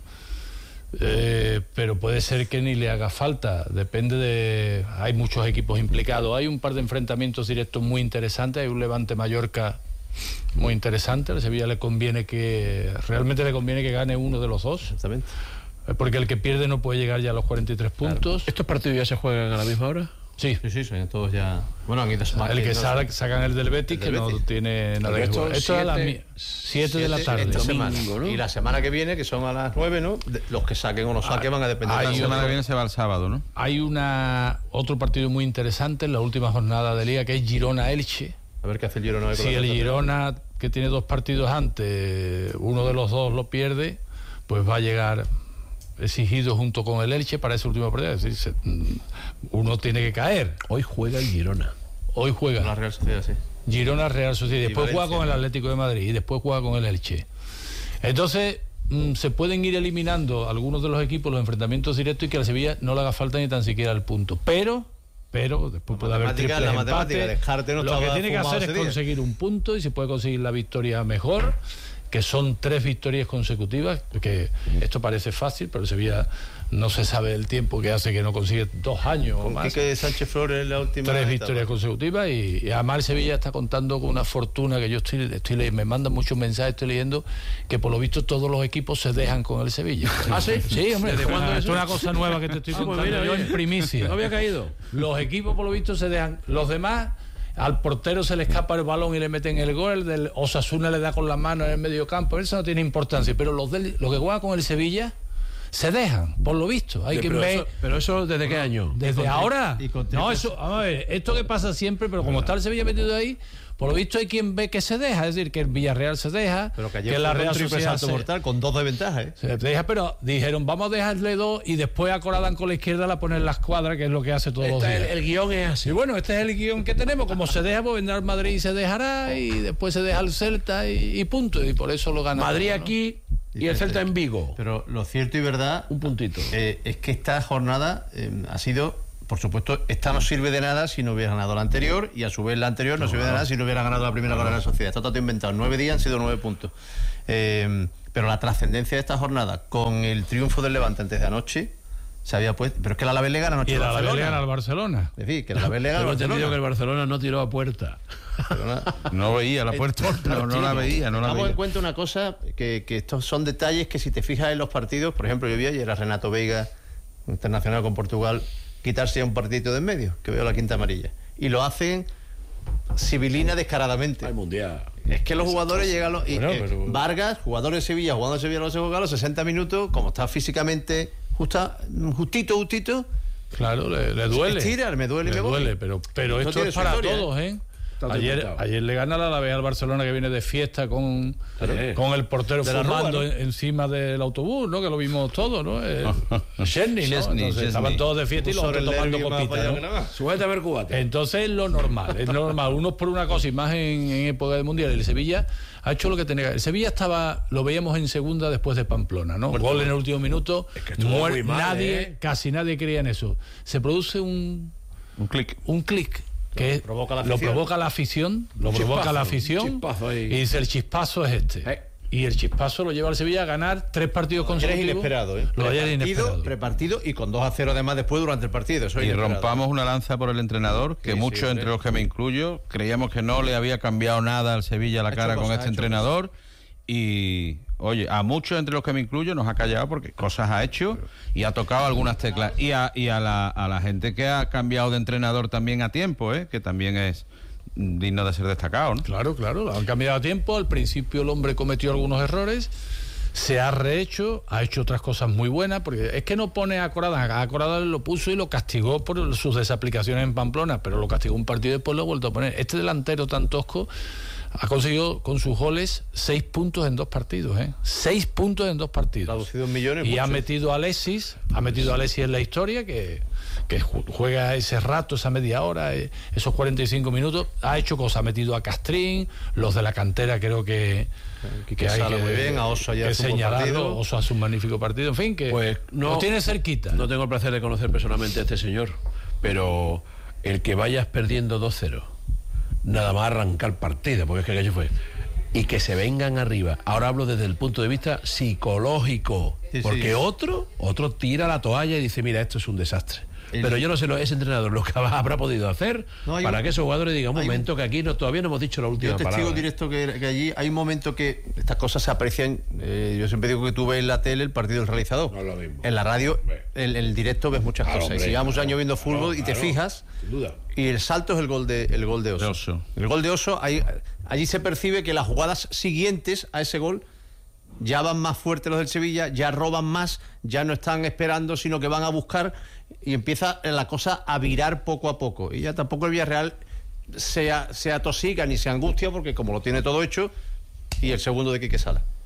Speaker 30: eh, pero puede ser que ni le haga falta, depende de... Hay muchos equipos implicados, hay un par de enfrentamientos directos muy interesantes, hay un Levante Mallorca muy interesante, al Sevilla le conviene que, realmente le conviene que gane uno de los dos.
Speaker 29: Exactamente.
Speaker 30: Porque el que pierde no puede llegar ya a los cuarenta y tres puntos.
Speaker 15: Claro. ¿Estos partidos ya se juegan a la misma hora?
Speaker 30: Sí.
Speaker 29: Sí, sí, son todos ya... Bueno, aquí
Speaker 30: el que no, saca, sacan el del Betis, el del que Betis. No tiene nada que jugar. Esto es a las siete de la tarde.
Speaker 29: Domingo, ¿no? Y la semana que viene, que son a las nueve, ¿no? De, los que saquen o no saquen van a depender. La semana
Speaker 30: otro,
Speaker 29: que viene se va el sábado, ¿no?
Speaker 30: Hay una otro partido muy interesante en la última jornada de Liga, que es Girona-Elche.
Speaker 29: A ver qué hace el Girona.
Speaker 30: Si el Girona, que tiene dos partidos antes, uno de los dos lo pierde, pues va a llegar exigido junto con el Elche para ese último partido. Es decir, uno tiene que caer.
Speaker 15: Hoy juega el Girona.
Speaker 30: Hoy juega.
Speaker 29: La Real Sociedad, sí.
Speaker 30: Girona Real Sociedad. Después
Speaker 29: y
Speaker 30: juega
Speaker 29: Valencia,
Speaker 30: con el
Speaker 29: ¿no?
Speaker 30: Atlético de Madrid y después juega con el Elche. Entonces mmm, se pueden ir eliminando algunos de los equipos los enfrentamientos directos y que a la Sevilla no le haga falta ni tan siquiera el punto. Pero pero después puede haber triples
Speaker 29: la
Speaker 30: empates.
Speaker 29: matemática, dejarte no
Speaker 30: Lo que
Speaker 29: estaba
Speaker 30: tiene que
Speaker 29: fumado
Speaker 30: hacer
Speaker 29: ese
Speaker 30: es
Speaker 29: día.
Speaker 30: conseguir un punto, y si puede conseguir la victoria mejor, que son tres victorias consecutivas, que esto parece fácil, pero Sevilla no se sabe el tiempo que hace que no consigue dos años o
Speaker 29: Con
Speaker 30: más.
Speaker 29: Quique Sánchez Flores en la última
Speaker 30: Tres
Speaker 29: etapa.
Speaker 30: victorias consecutivas, y, y además el Sevilla está contando con una fortuna que yo estoy, estoy leyendo, me mandan muchos mensajes, estoy leyendo que por lo visto todos los equipos se dejan con el Sevilla.
Speaker 15: ¿Ah, sí?
Speaker 30: Sí, hombre,
Speaker 15: ¿Desde cuándo
Speaker 30: es
Speaker 15: eso?
Speaker 30: una cosa nueva que te estoy
Speaker 15: Ah, pues
Speaker 30: contando
Speaker 15: mira,
Speaker 30: yo
Speaker 15: oye,
Speaker 30: en primicia.
Speaker 15: no había caído.
Speaker 30: Los equipos por lo visto se dejan, los demás al portero se le escapa el balón y le meten el gol, el del Osasuna le da con las manos en el medio campo, eso no tiene importancia, pero los, del, los que juegan con el Sevilla se dejan, por lo visto. Hay
Speaker 15: Oye,
Speaker 30: que
Speaker 15: pero
Speaker 30: ver.
Speaker 15: eso- pero eso, ¿desde qué año?
Speaker 30: Desde
Speaker 15: Y con-
Speaker 30: ahora.
Speaker 15: y con
Speaker 30: No,
Speaker 15: triples-
Speaker 30: eso, vamos a ver, esto que pasa siempre, pero como está el Sevilla metido ahí, por lo visto hay quien ve que se deja, es decir, que el Villarreal se deja,
Speaker 29: Pero que
Speaker 30: que,
Speaker 29: ayer
Speaker 30: la
Speaker 29: fue un
Speaker 30: Real
Speaker 29: triple
Speaker 30: Sociedad
Speaker 29: salto
Speaker 30: se,
Speaker 29: mortal con dos de ventaja, ¿eh?
Speaker 30: se deja, pero dijeron, vamos a dejarle dos, y después acoradan con la izquierda a poner las cuadras, que es lo que hace todos los
Speaker 15: Esta-
Speaker 30: días.
Speaker 15: el, el guión es así.
Speaker 30: Y bueno, este es el guión que tenemos. Como se deja, pues vendrá el Madrid y se dejará, y después se deja el Celta y, y punto. Y por eso lo gana.
Speaker 15: Madrid
Speaker 30: todo, ¿no?
Speaker 15: aquí y el Celta en Vigo.
Speaker 29: Pero lo cierto y verdad,
Speaker 15: un puntito,
Speaker 29: eh, es que esta jornada eh, ha sido, por supuesto, esta no sirve de nada si no hubiera ganado la anterior, y a su vez la anterior no, sirve de nada si no hubiera ganado la primera con la Real Sociedad. Está todo inventado. Nueve días han sido nueve puntos. Eh, pero la trascendencia de esta jornada, con el triunfo del Levante antes de anoche, se había puesto. Pero es que el Alavés le gana anoche
Speaker 30: Y el
Speaker 29: al
Speaker 30: Alavés
Speaker 29: Barcelona.
Speaker 30: le gana al Barcelona.
Speaker 29: Es decir, que el Alavés le gana al
Speaker 15: Tengo entendido que
Speaker 29: Barcelona.
Speaker 15: el Barcelona no tiró a puerta.
Speaker 1: No veía la puerta, no, no la veía, no la
Speaker 29: Tengamos
Speaker 1: veía.
Speaker 29: en cuenta una cosa, que, que estos son detalles que si te fijas en los partidos, por ejemplo, yo vi ayer a Renato Veiga, internacional con Portugal, quitarse un partidito de en medio, que veo la quinta amarilla. Y lo hacen civilina descaradamente.
Speaker 15: Al mundial.
Speaker 29: Es que los jugadores llegan a los... y,
Speaker 15: Bueno,
Speaker 29: eh,
Speaker 15: pero-
Speaker 29: Vargas, jugador de Sevilla, jugando en Sevilla los a los sesenta minutos, como está físicamente justa, justito, justito,
Speaker 30: Claro, le, le duele.
Speaker 29: Estira, me duele y
Speaker 30: le
Speaker 29: me voy.
Speaker 30: duele, pero, pero
Speaker 29: No
Speaker 30: esto
Speaker 29: tiene
Speaker 30: es su
Speaker 29: su
Speaker 30: para
Speaker 29: historia,
Speaker 30: todos, ¿eh?
Speaker 15: Está
Speaker 30: Ayer,
Speaker 15: documentado.
Speaker 30: ayer le gana la Alavés al Barcelona, que viene de fiesta con,
Speaker 15: Claro.
Speaker 30: con el portero
Speaker 29: De la
Speaker 30: fumando
Speaker 29: Rúa, ¿no?
Speaker 30: en- encima del autobús, ¿no? Que lo vimos todos, ¿no? Eh, Chesney, ¿no?
Speaker 1: Chesney,
Speaker 30: Entonces,
Speaker 1: Chesney.
Speaker 30: estaban todos de fiesta y los
Speaker 29: Sobre
Speaker 30: otros
Speaker 29: el
Speaker 30: tomando
Speaker 29: nervio más
Speaker 30: copitas,
Speaker 29: fallado
Speaker 30: ¿no?
Speaker 29: que nada.
Speaker 15: Súbete a ver cubate.
Speaker 30: Entonces es lo normal, es lo normal. Unos por una cosa, y más en, en época de mundial. El Sevilla ha hecho lo que tenía que. El Sevilla estaba, lo veíamos en segunda después de Pamplona, ¿no?
Speaker 15: Bueno,
Speaker 30: Gol en el último minuto.
Speaker 15: es que estuvo
Speaker 30: muer-
Speaker 15: muy mal,
Speaker 30: nadie,
Speaker 15: ¿eh?
Speaker 30: casi nadie creía en eso. Se produce un
Speaker 1: Un clic.
Speaker 30: un clic que
Speaker 29: provoca la
Speaker 30: lo
Speaker 29: afición.
Speaker 30: provoca la afición, lo
Speaker 15: Un
Speaker 30: provoca
Speaker 15: chispazo,
Speaker 30: la
Speaker 15: un
Speaker 30: afición,
Speaker 15: chispazo ahí.
Speaker 30: y dice el chispazo es este.
Speaker 15: Eh.
Speaker 30: Y el chispazo lo lleva al Sevilla a ganar tres partidos
Speaker 29: Ayer es
Speaker 30: consecutivos.
Speaker 29: inesperado, ¿eh?
Speaker 30: Lo de ayer es
Speaker 29: Prepartido,
Speaker 30: inesperado.
Speaker 29: prepartido y con dos a cero además después durante el partido. Eso es
Speaker 1: Y
Speaker 29: inesperado.
Speaker 1: rompamos una lanza por el entrenador, que
Speaker 29: Sí,
Speaker 1: muchos,
Speaker 29: sí,
Speaker 1: entre
Speaker 29: hombre.
Speaker 1: los que me incluyo, creíamos que no le había cambiado nada al Sevilla la
Speaker 29: Ha hecho
Speaker 1: cara con
Speaker 29: cosas,
Speaker 1: este
Speaker 29: ha hecho
Speaker 1: entrenador. Y, oye, a muchos, entre los que me incluyo, nos ha callado porque cosas ha hecho y ha tocado algunas teclas. Y a, y a, la, a la gente que ha cambiado de entrenador también a tiempo, ¿eh? Que también es digno de ser destacado, ¿no?
Speaker 30: Claro, claro, lo han cambiado a tiempo. Al principio el hombre cometió algunos errores, se ha rehecho, ha hecho otras cosas muy buenas, porque es que no pone a Corada, a Corada lo puso y lo castigó por sus desaplicaciones en Pamplona, pero lo castigó un partido y después lo ha vuelto a poner. Este delantero tan tosco ha conseguido con sus goles seis puntos en dos partidos, ¿eh? Seis puntos en dos partidos.
Speaker 29: Traducido en millones.
Speaker 30: Y ha
Speaker 29: mucho.
Speaker 30: metido a Alexis, ha metido a Alexis en la historia, que, que ju- juega ese rato, esa media hora, eh, esos cuarenta y cinco minutos, ha hecho cosas, ha metido a Castrín, los de la cantera creo que,
Speaker 29: Quique Sala muy bien, a Oso ayer
Speaker 30: que
Speaker 29: hace un buen
Speaker 30: señalarlo,
Speaker 29: partido.
Speaker 30: Oso hace un magnífico partido, en fin, que
Speaker 15: Pues no,
Speaker 30: lo tiene cerquita.
Speaker 15: No tengo el placer de conocer personalmente a este señor, pero el que vayas perdiendo dos cero, nada más arrancar partido, porque es que aquello fue, y que se vengan arriba. Ahora hablo desde el punto de vista psicológico,
Speaker 29: Sí,
Speaker 15: porque
Speaker 29: sí.
Speaker 15: otro, otro tira la toalla y dice, mira, esto es un desastre.
Speaker 29: El-
Speaker 15: Pero yo no sé lo ese entrenador lo que habrá podido hacer
Speaker 29: No, hay
Speaker 15: para
Speaker 29: un-
Speaker 15: que esos jugadores digan, un
Speaker 29: hay un-
Speaker 15: momento, que aquí no, todavía no hemos dicho la última
Speaker 29: Yo testigo
Speaker 15: palabra.
Speaker 29: directo que, que allí hay un momento que estas cosas se aprecian. eh, yo siempre digo que tú ves en la tele el partido del realizador.
Speaker 15: No es lo mismo.
Speaker 29: En la radio,
Speaker 15: Hombre.
Speaker 29: en el directo ves muchas
Speaker 15: Claro,
Speaker 29: cosas.
Speaker 15: hombre,
Speaker 29: y si llevamos
Speaker 15: claro,
Speaker 29: años viendo fútbol
Speaker 15: claro,
Speaker 29: y te
Speaker 15: claro,
Speaker 29: fijas,
Speaker 15: sin duda.
Speaker 29: y el salto es el gol de, el gol de Oso.
Speaker 1: De Oso.
Speaker 29: El gol de Oso, ahí, allí se percibe que las jugadas siguientes a ese gol ya van más fuertes los del Sevilla, ya roban más, ya no están esperando, sino que van a buscar y empieza la cosa a virar poco a poco. Y ya tampoco el Villarreal se, a- se atosiga ni se angustia porque como lo tiene todo hecho, y el segundo de Quique Sala.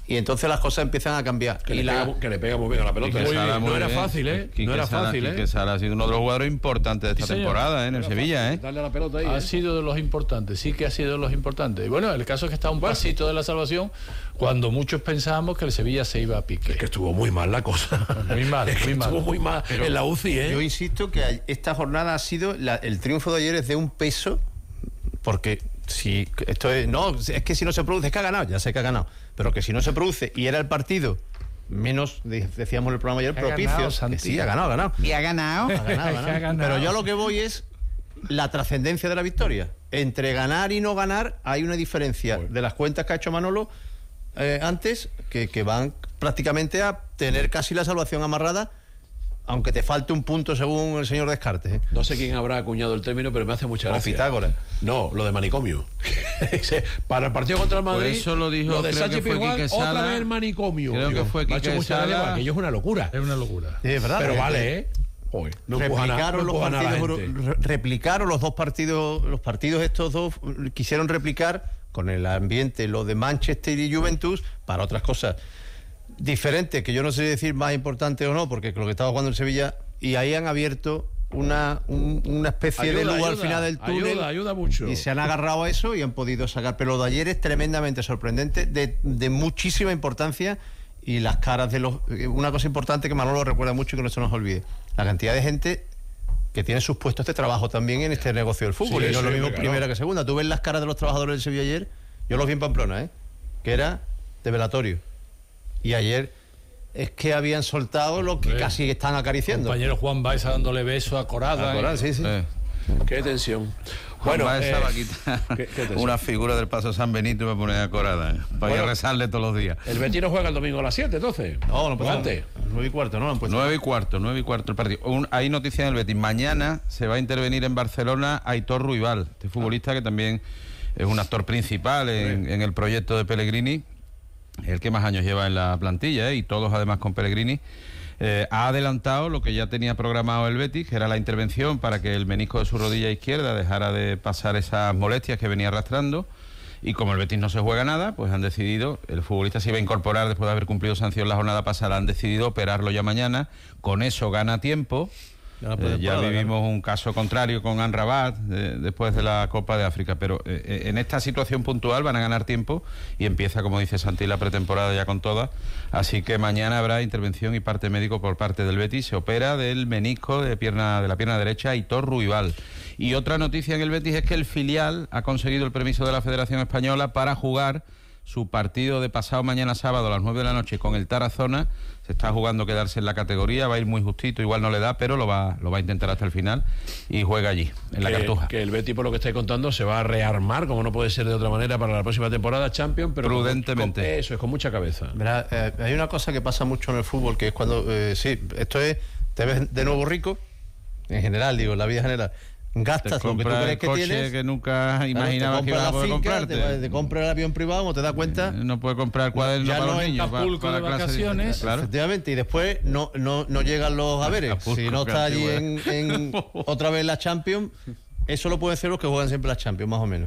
Speaker 29: y entonces las cosas empiezan a cambiar.
Speaker 15: Que,
Speaker 29: y
Speaker 15: le,
Speaker 29: la...
Speaker 15: pega, que le pega muy bien a la pelota.
Speaker 1: Quique Sala,
Speaker 15: no era
Speaker 1: bien.
Speaker 15: fácil, ¿eh?
Speaker 1: Quique
Speaker 15: no era
Speaker 1: Sala,
Speaker 15: fácil, ¿eh?
Speaker 1: Quique Sala ha sido uno de los jugadores importantes de esta
Speaker 30: Sí, señor.
Speaker 1: temporada, ¿eh? En el
Speaker 15: Era
Speaker 1: Sevilla,
Speaker 15: fácil.
Speaker 1: ¿eh?
Speaker 15: Darle a la pelota ahí,
Speaker 30: Ha
Speaker 15: ¿eh?
Speaker 30: sido de los importantes, sí que ha sido de los importantes. Y bueno, el caso es que está a un pasito de la salvación cuando muchos pensábamos que el Sevilla se iba a pique.
Speaker 15: Es que estuvo muy mal la cosa.
Speaker 30: Muy mal,
Speaker 15: Es que
Speaker 30: muy mal.
Speaker 15: estuvo muy mal
Speaker 29: Pero
Speaker 15: en la U C I, ¿eh?
Speaker 29: Yo insisto que esta jornada ha sido la- el triunfo de ayer es de un peso, porque si esto es no es que si no se produce es que ha ganado, ya sé que ha ganado, pero que si no se produce y era el partido menos, de- decíamos en el programa ayer,
Speaker 30: Ha
Speaker 29: propicio,
Speaker 30: ganado,
Speaker 29: que
Speaker 30: Santi.
Speaker 29: sí, ha ganado, ha ganado.
Speaker 7: ¿Y ha ganado?
Speaker 29: Ha ganado, ha ganado.
Speaker 30: Ha ganado.
Speaker 29: Pero yo a lo que voy es la trascendencia de la victoria. Entre ganar y no ganar hay una diferencia de las cuentas que ha hecho Manolo eh, antes, que, que van prácticamente a tener casi la salvación amarrada, aunque te falte un punto según el señor Descartes, ¿eh?
Speaker 15: No sé quién habrá acuñado el término, pero me hace mucha
Speaker 29: O
Speaker 15: gracia.
Speaker 29: Pitágoras.
Speaker 15: No, lo de manicomio. Para el partido contra el Madrid,
Speaker 1: Por eso lo dijo,
Speaker 15: de
Speaker 1: creo
Speaker 15: Sánchez
Speaker 1: que fue
Speaker 15: Pizjuán,
Speaker 1: Quique Sala.
Speaker 15: otra vez el manicomio.
Speaker 1: Creo que fue
Speaker 15: me ha hecho
Speaker 1: Quique
Speaker 15: mucha gracia,
Speaker 1: Sala.
Speaker 15: porque aquello es una locura.
Speaker 30: Es una locura.
Speaker 29: Sí, es verdad.
Speaker 15: Pero
Speaker 29: eh,
Speaker 15: vale, ¿eh? Joder, no empujan a-
Speaker 29: replicaron
Speaker 15: no
Speaker 29: los
Speaker 15: empujan a la
Speaker 29: partidos
Speaker 15: gente.
Speaker 29: re- replicaron los dos partidos los partidos estos dos eh, quisieron replicar con el ambiente lo de Manchester y Juventus para otras cosas diferentes, que yo no sé decir más importante o no, porque lo que estaba jugando en Sevilla, y ahí han abierto una, un- una especie de
Speaker 15: Ayuda,
Speaker 29: luz al
Speaker 15: ayuda,
Speaker 29: final del túnel.
Speaker 15: ayuda, ayuda mucho.
Speaker 29: Y se han agarrado a eso y han podido sacar. Pero lo de ayer es tremendamente sorprendente, de, de muchísima importancia, y las caras de los... Una cosa importante que Manolo recuerda mucho y que no se nos olvide: la cantidad de gente que tiene sus puestos de trabajo también en este negocio del fútbol.
Speaker 15: Sí,
Speaker 29: y no es
Speaker 15: sí,
Speaker 29: lo mismo
Speaker 15: claro.
Speaker 29: primera que segunda. Tú ves las caras de los trabajadores del Sevilla ayer, yo los vi en Pamplona, ¿eh? Que era de velatorio. Y ayer es que habían soltado lo que
Speaker 30: Sí.
Speaker 29: casi están acariciando.
Speaker 30: Compañero Juan Baeza dándole beso a Corada.
Speaker 29: A Corada, sí, sí.
Speaker 1: Eh.
Speaker 15: Qué tensión.
Speaker 1: Bueno,
Speaker 15: Bueno, eh,
Speaker 1: va a quitar
Speaker 15: ¿qué- qué te
Speaker 1: una figura del Paso San Benito y me pone a Corada, ¿eh? Para ir
Speaker 15: Bueno.
Speaker 1: a rezarle todos los días.
Speaker 15: el Betis no juega el domingo a las siete, entonces.
Speaker 29: No, no, pues
Speaker 15: antes.
Speaker 29: nueve y cuarto, ¿no? Lo han puesto.
Speaker 1: Nueve y cuarto, nueve y cuarto el partido. Un- hay noticia en el Betis. Mañana se va a intervenir en Barcelona Aitor Ruibal, este futbolista que también es un actor principal en, en el proyecto de Pellegrini, el que más años lleva en la plantilla, ¿eh? Y todos además con Pellegrini. Eh, ha adelantado lo que ya tenía programado el Betis, que era la intervención para que el menisco de su rodilla izquierda dejara de pasar esas molestias que venía arrastrando. Y como el Betis no se juega nada, pues han decidido, el futbolista se iba a incorporar después de haber cumplido sanción la jornada pasada, han decidido operarlo ya mañana. Con eso gana tiempo.
Speaker 29: Ya la
Speaker 1: Eh, ya
Speaker 29: pretemporada,
Speaker 1: vivimos un caso contrario con Amrabat eh, después de la Copa de África, pero eh, eh, en esta situación puntual van a ganar tiempo y empieza, como dice Santi, la pretemporada ya con todas, así que mañana habrá intervención y parte médico por parte del Betis. Se opera del menisco de pierna de la pierna derecha Aitor Ruibal. Y otra noticia en el Betis es que el filial ha conseguido el permiso de la Federación Española para jugar su partido de pasado mañana sábado a las nueve de la noche con el Tarazona. Se está jugando quedarse en la categoría, va a ir muy justito, igual no le da, pero lo va, lo va a intentar hasta el final y juega allí, en la
Speaker 15: que,
Speaker 1: Cartuja.
Speaker 15: que el Betis, por lo que estáis contando, se va a rearmar, como no puede ser de otra manera, para la próxima temporada Champions, pero con-
Speaker 1: Prudentemente.
Speaker 15: con- eso es, con mucha cabeza.
Speaker 29: Verá, eh, hay una cosa que pasa mucho en el fútbol, que es cuando, eh, sí, esto es, te ves de nuevo rico, en general, digo, en la vida general, gastas
Speaker 1: Te
Speaker 29: lo que tú
Speaker 1: compras
Speaker 29: crees
Speaker 1: el
Speaker 29: que
Speaker 1: coche
Speaker 29: tienes,
Speaker 1: que nunca
Speaker 29: claro,
Speaker 1: imaginabas
Speaker 29: te
Speaker 1: que ibas
Speaker 29: compras
Speaker 1: a
Speaker 29: la
Speaker 1: poder
Speaker 29: finca,
Speaker 1: comprarte.
Speaker 29: te, te compras el avión privado, como te das cuenta,
Speaker 1: No puedes comprar cuadernos
Speaker 29: ya
Speaker 1: para
Speaker 29: no
Speaker 1: los
Speaker 29: es
Speaker 1: niños, para,
Speaker 30: Acapulco
Speaker 1: para
Speaker 30: de
Speaker 1: clase
Speaker 30: vacaciones.
Speaker 1: Claro.
Speaker 29: efectivamente, y después no, no, no llegan los haberes.
Speaker 1: Acapulco,
Speaker 29: Si no está allí
Speaker 1: qué
Speaker 29: en, en otra vez la Champions, eso lo pueden hacer los que juegan siempre la Champions, más o menos.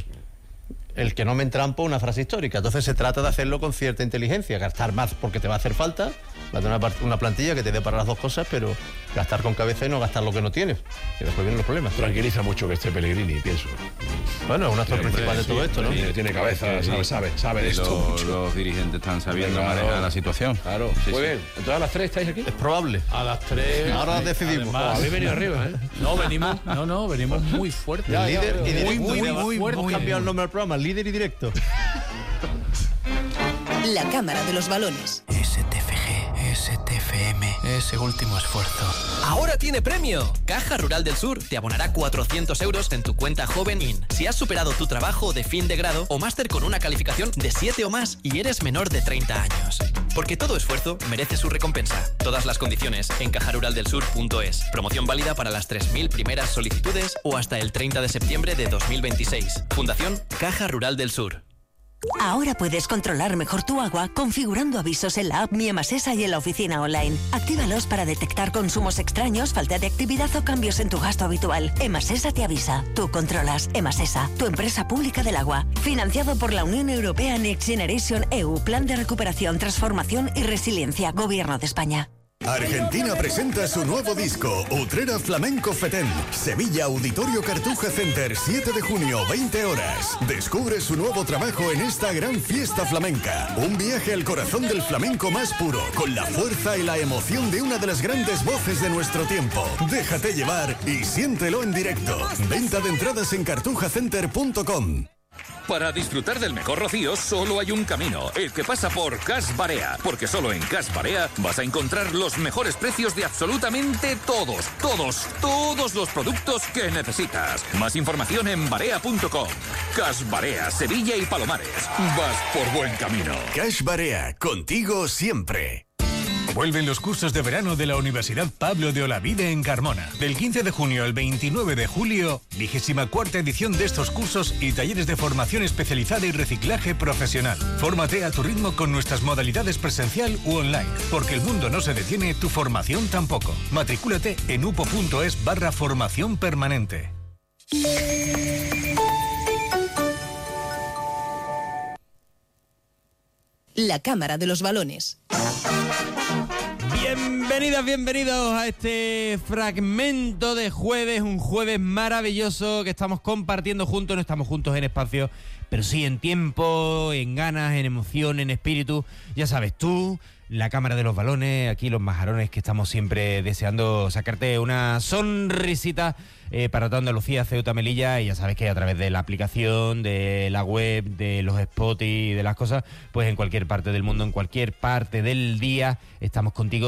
Speaker 29: El que no me entrampo, una frase histórica. Entonces se trata de hacerlo con cierta inteligencia, gastar más porque te va a hacer falta, va a tener una, part- una plantilla que te dé para las dos cosas, pero gastar con cabeza y no gastar lo que no tienes, que después vienen los problemas.
Speaker 15: Tranquiliza mucho que esté Pellegrini, pienso.
Speaker 29: Bueno, es un actor principal de todo esto, ¿no?
Speaker 15: Tiene, tiene cabeza, sabe, sabe, sabe de
Speaker 1: Y
Speaker 15: esto.
Speaker 1: los,
Speaker 15: mucho.
Speaker 1: los dirigentes están sabiendo
Speaker 15: Claro.
Speaker 1: manejar la situación.
Speaker 15: Claro,
Speaker 1: Sí,
Speaker 15: muy
Speaker 1: sí.
Speaker 15: bien. Entonces a las tres estáis aquí.
Speaker 29: Es probable.
Speaker 30: A las tres.
Speaker 29: Ahora
Speaker 30: sí,
Speaker 29: decidimos.
Speaker 30: además-
Speaker 15: Oh, habéis venido arriba, ¿eh?
Speaker 30: No, venimos, no, no, venimos muy fuertes.
Speaker 29: El líder y directo.
Speaker 30: muy, muy, muy,
Speaker 29: Hemos
Speaker 30: muy,
Speaker 29: cambiado el nombre del programa, líder y directo.
Speaker 28: La Cámara de los Balones.
Speaker 13: S T F G, S T F M, ese último esfuerzo.
Speaker 10: Ahora tiene premio. Caja Rural del Sur te abonará cuatrocientos euros en tu cuenta Joven In si has superado tu trabajo de fin de grado o máster con una calificación de siete o más y eres menor de treinta años. Porque todo esfuerzo merece su recompensa. Todas las condiciones en caja rural del sur punto es. Promoción válida para las tres mil primeras solicitudes o hasta el treinta de septiembre de dos mil veintiséis. Fundación Caja Rural del Sur.
Speaker 27: Ahora puedes controlar mejor tu agua configurando avisos en la app Mi Emasesa y en la oficina online. Actívalos para detectar consumos extraños, falta de actividad o cambios en tu gasto habitual. Emasesa te avisa. Tú controlas. Emasesa, tu empresa pública del agua. Financiado por la Unión Europea Next Generation E U, Plan de Recuperación, Transformación y Resiliencia, Gobierno de España.
Speaker 25: Argentina presenta su nuevo disco, Utrera Flamenco Fetén. Sevilla, Auditorio Cartuja Center, siete de junio, veinte horas. Descubre su nuevo trabajo en esta gran fiesta flamenca. Un viaje al corazón del flamenco más puro, con la fuerza y la emoción de una de las grandes voces de nuestro tiempo. Déjate llevar y siéntelo en directo. Venta de entradas en cartuja center punto com.
Speaker 7: Para disfrutar del mejor rocío solo hay un camino, el que pasa por Cash Barea, porque solo en Cash Barea vas a encontrar los mejores precios de absolutamente todos, todos, todos los productos que necesitas. Más información en barea punto com. Cash Barea, Sevilla y Palomares. Vas por buen camino.
Speaker 25: Cash Barea, contigo siempre.
Speaker 11: Vuelven los cursos de verano de la Universidad Pablo de Olavide en Carmona. Del quince de junio al veintinueve de julio, vigésima cuarta edición de estos cursos y talleres de formación especializada y reciclaje profesional. Fórmate a tu ritmo con nuestras modalidades presencial u online. Porque el mundo no se detiene, tu formación tampoco. Matricúlate en upo.es barra formación permanente.
Speaker 28: La Cámara de los Balones.
Speaker 16: Bienvenidas, bienvenidos a este fragmento de jueves, un jueves maravilloso que estamos compartiendo juntos. No estamos juntos en espacio, pero sí en tiempo, en ganas, en emoción, en espíritu. Ya sabes, tú, la Cámara de los Balones, aquí los majarones que estamos siempre deseando sacarte una sonrisita eh, para toda Andalucía, Ceuta, Melilla, y ya sabes que a través de la aplicación, de la web, de los spots y de las cosas, pues en cualquier parte del mundo, en cualquier parte del día, estamos contigo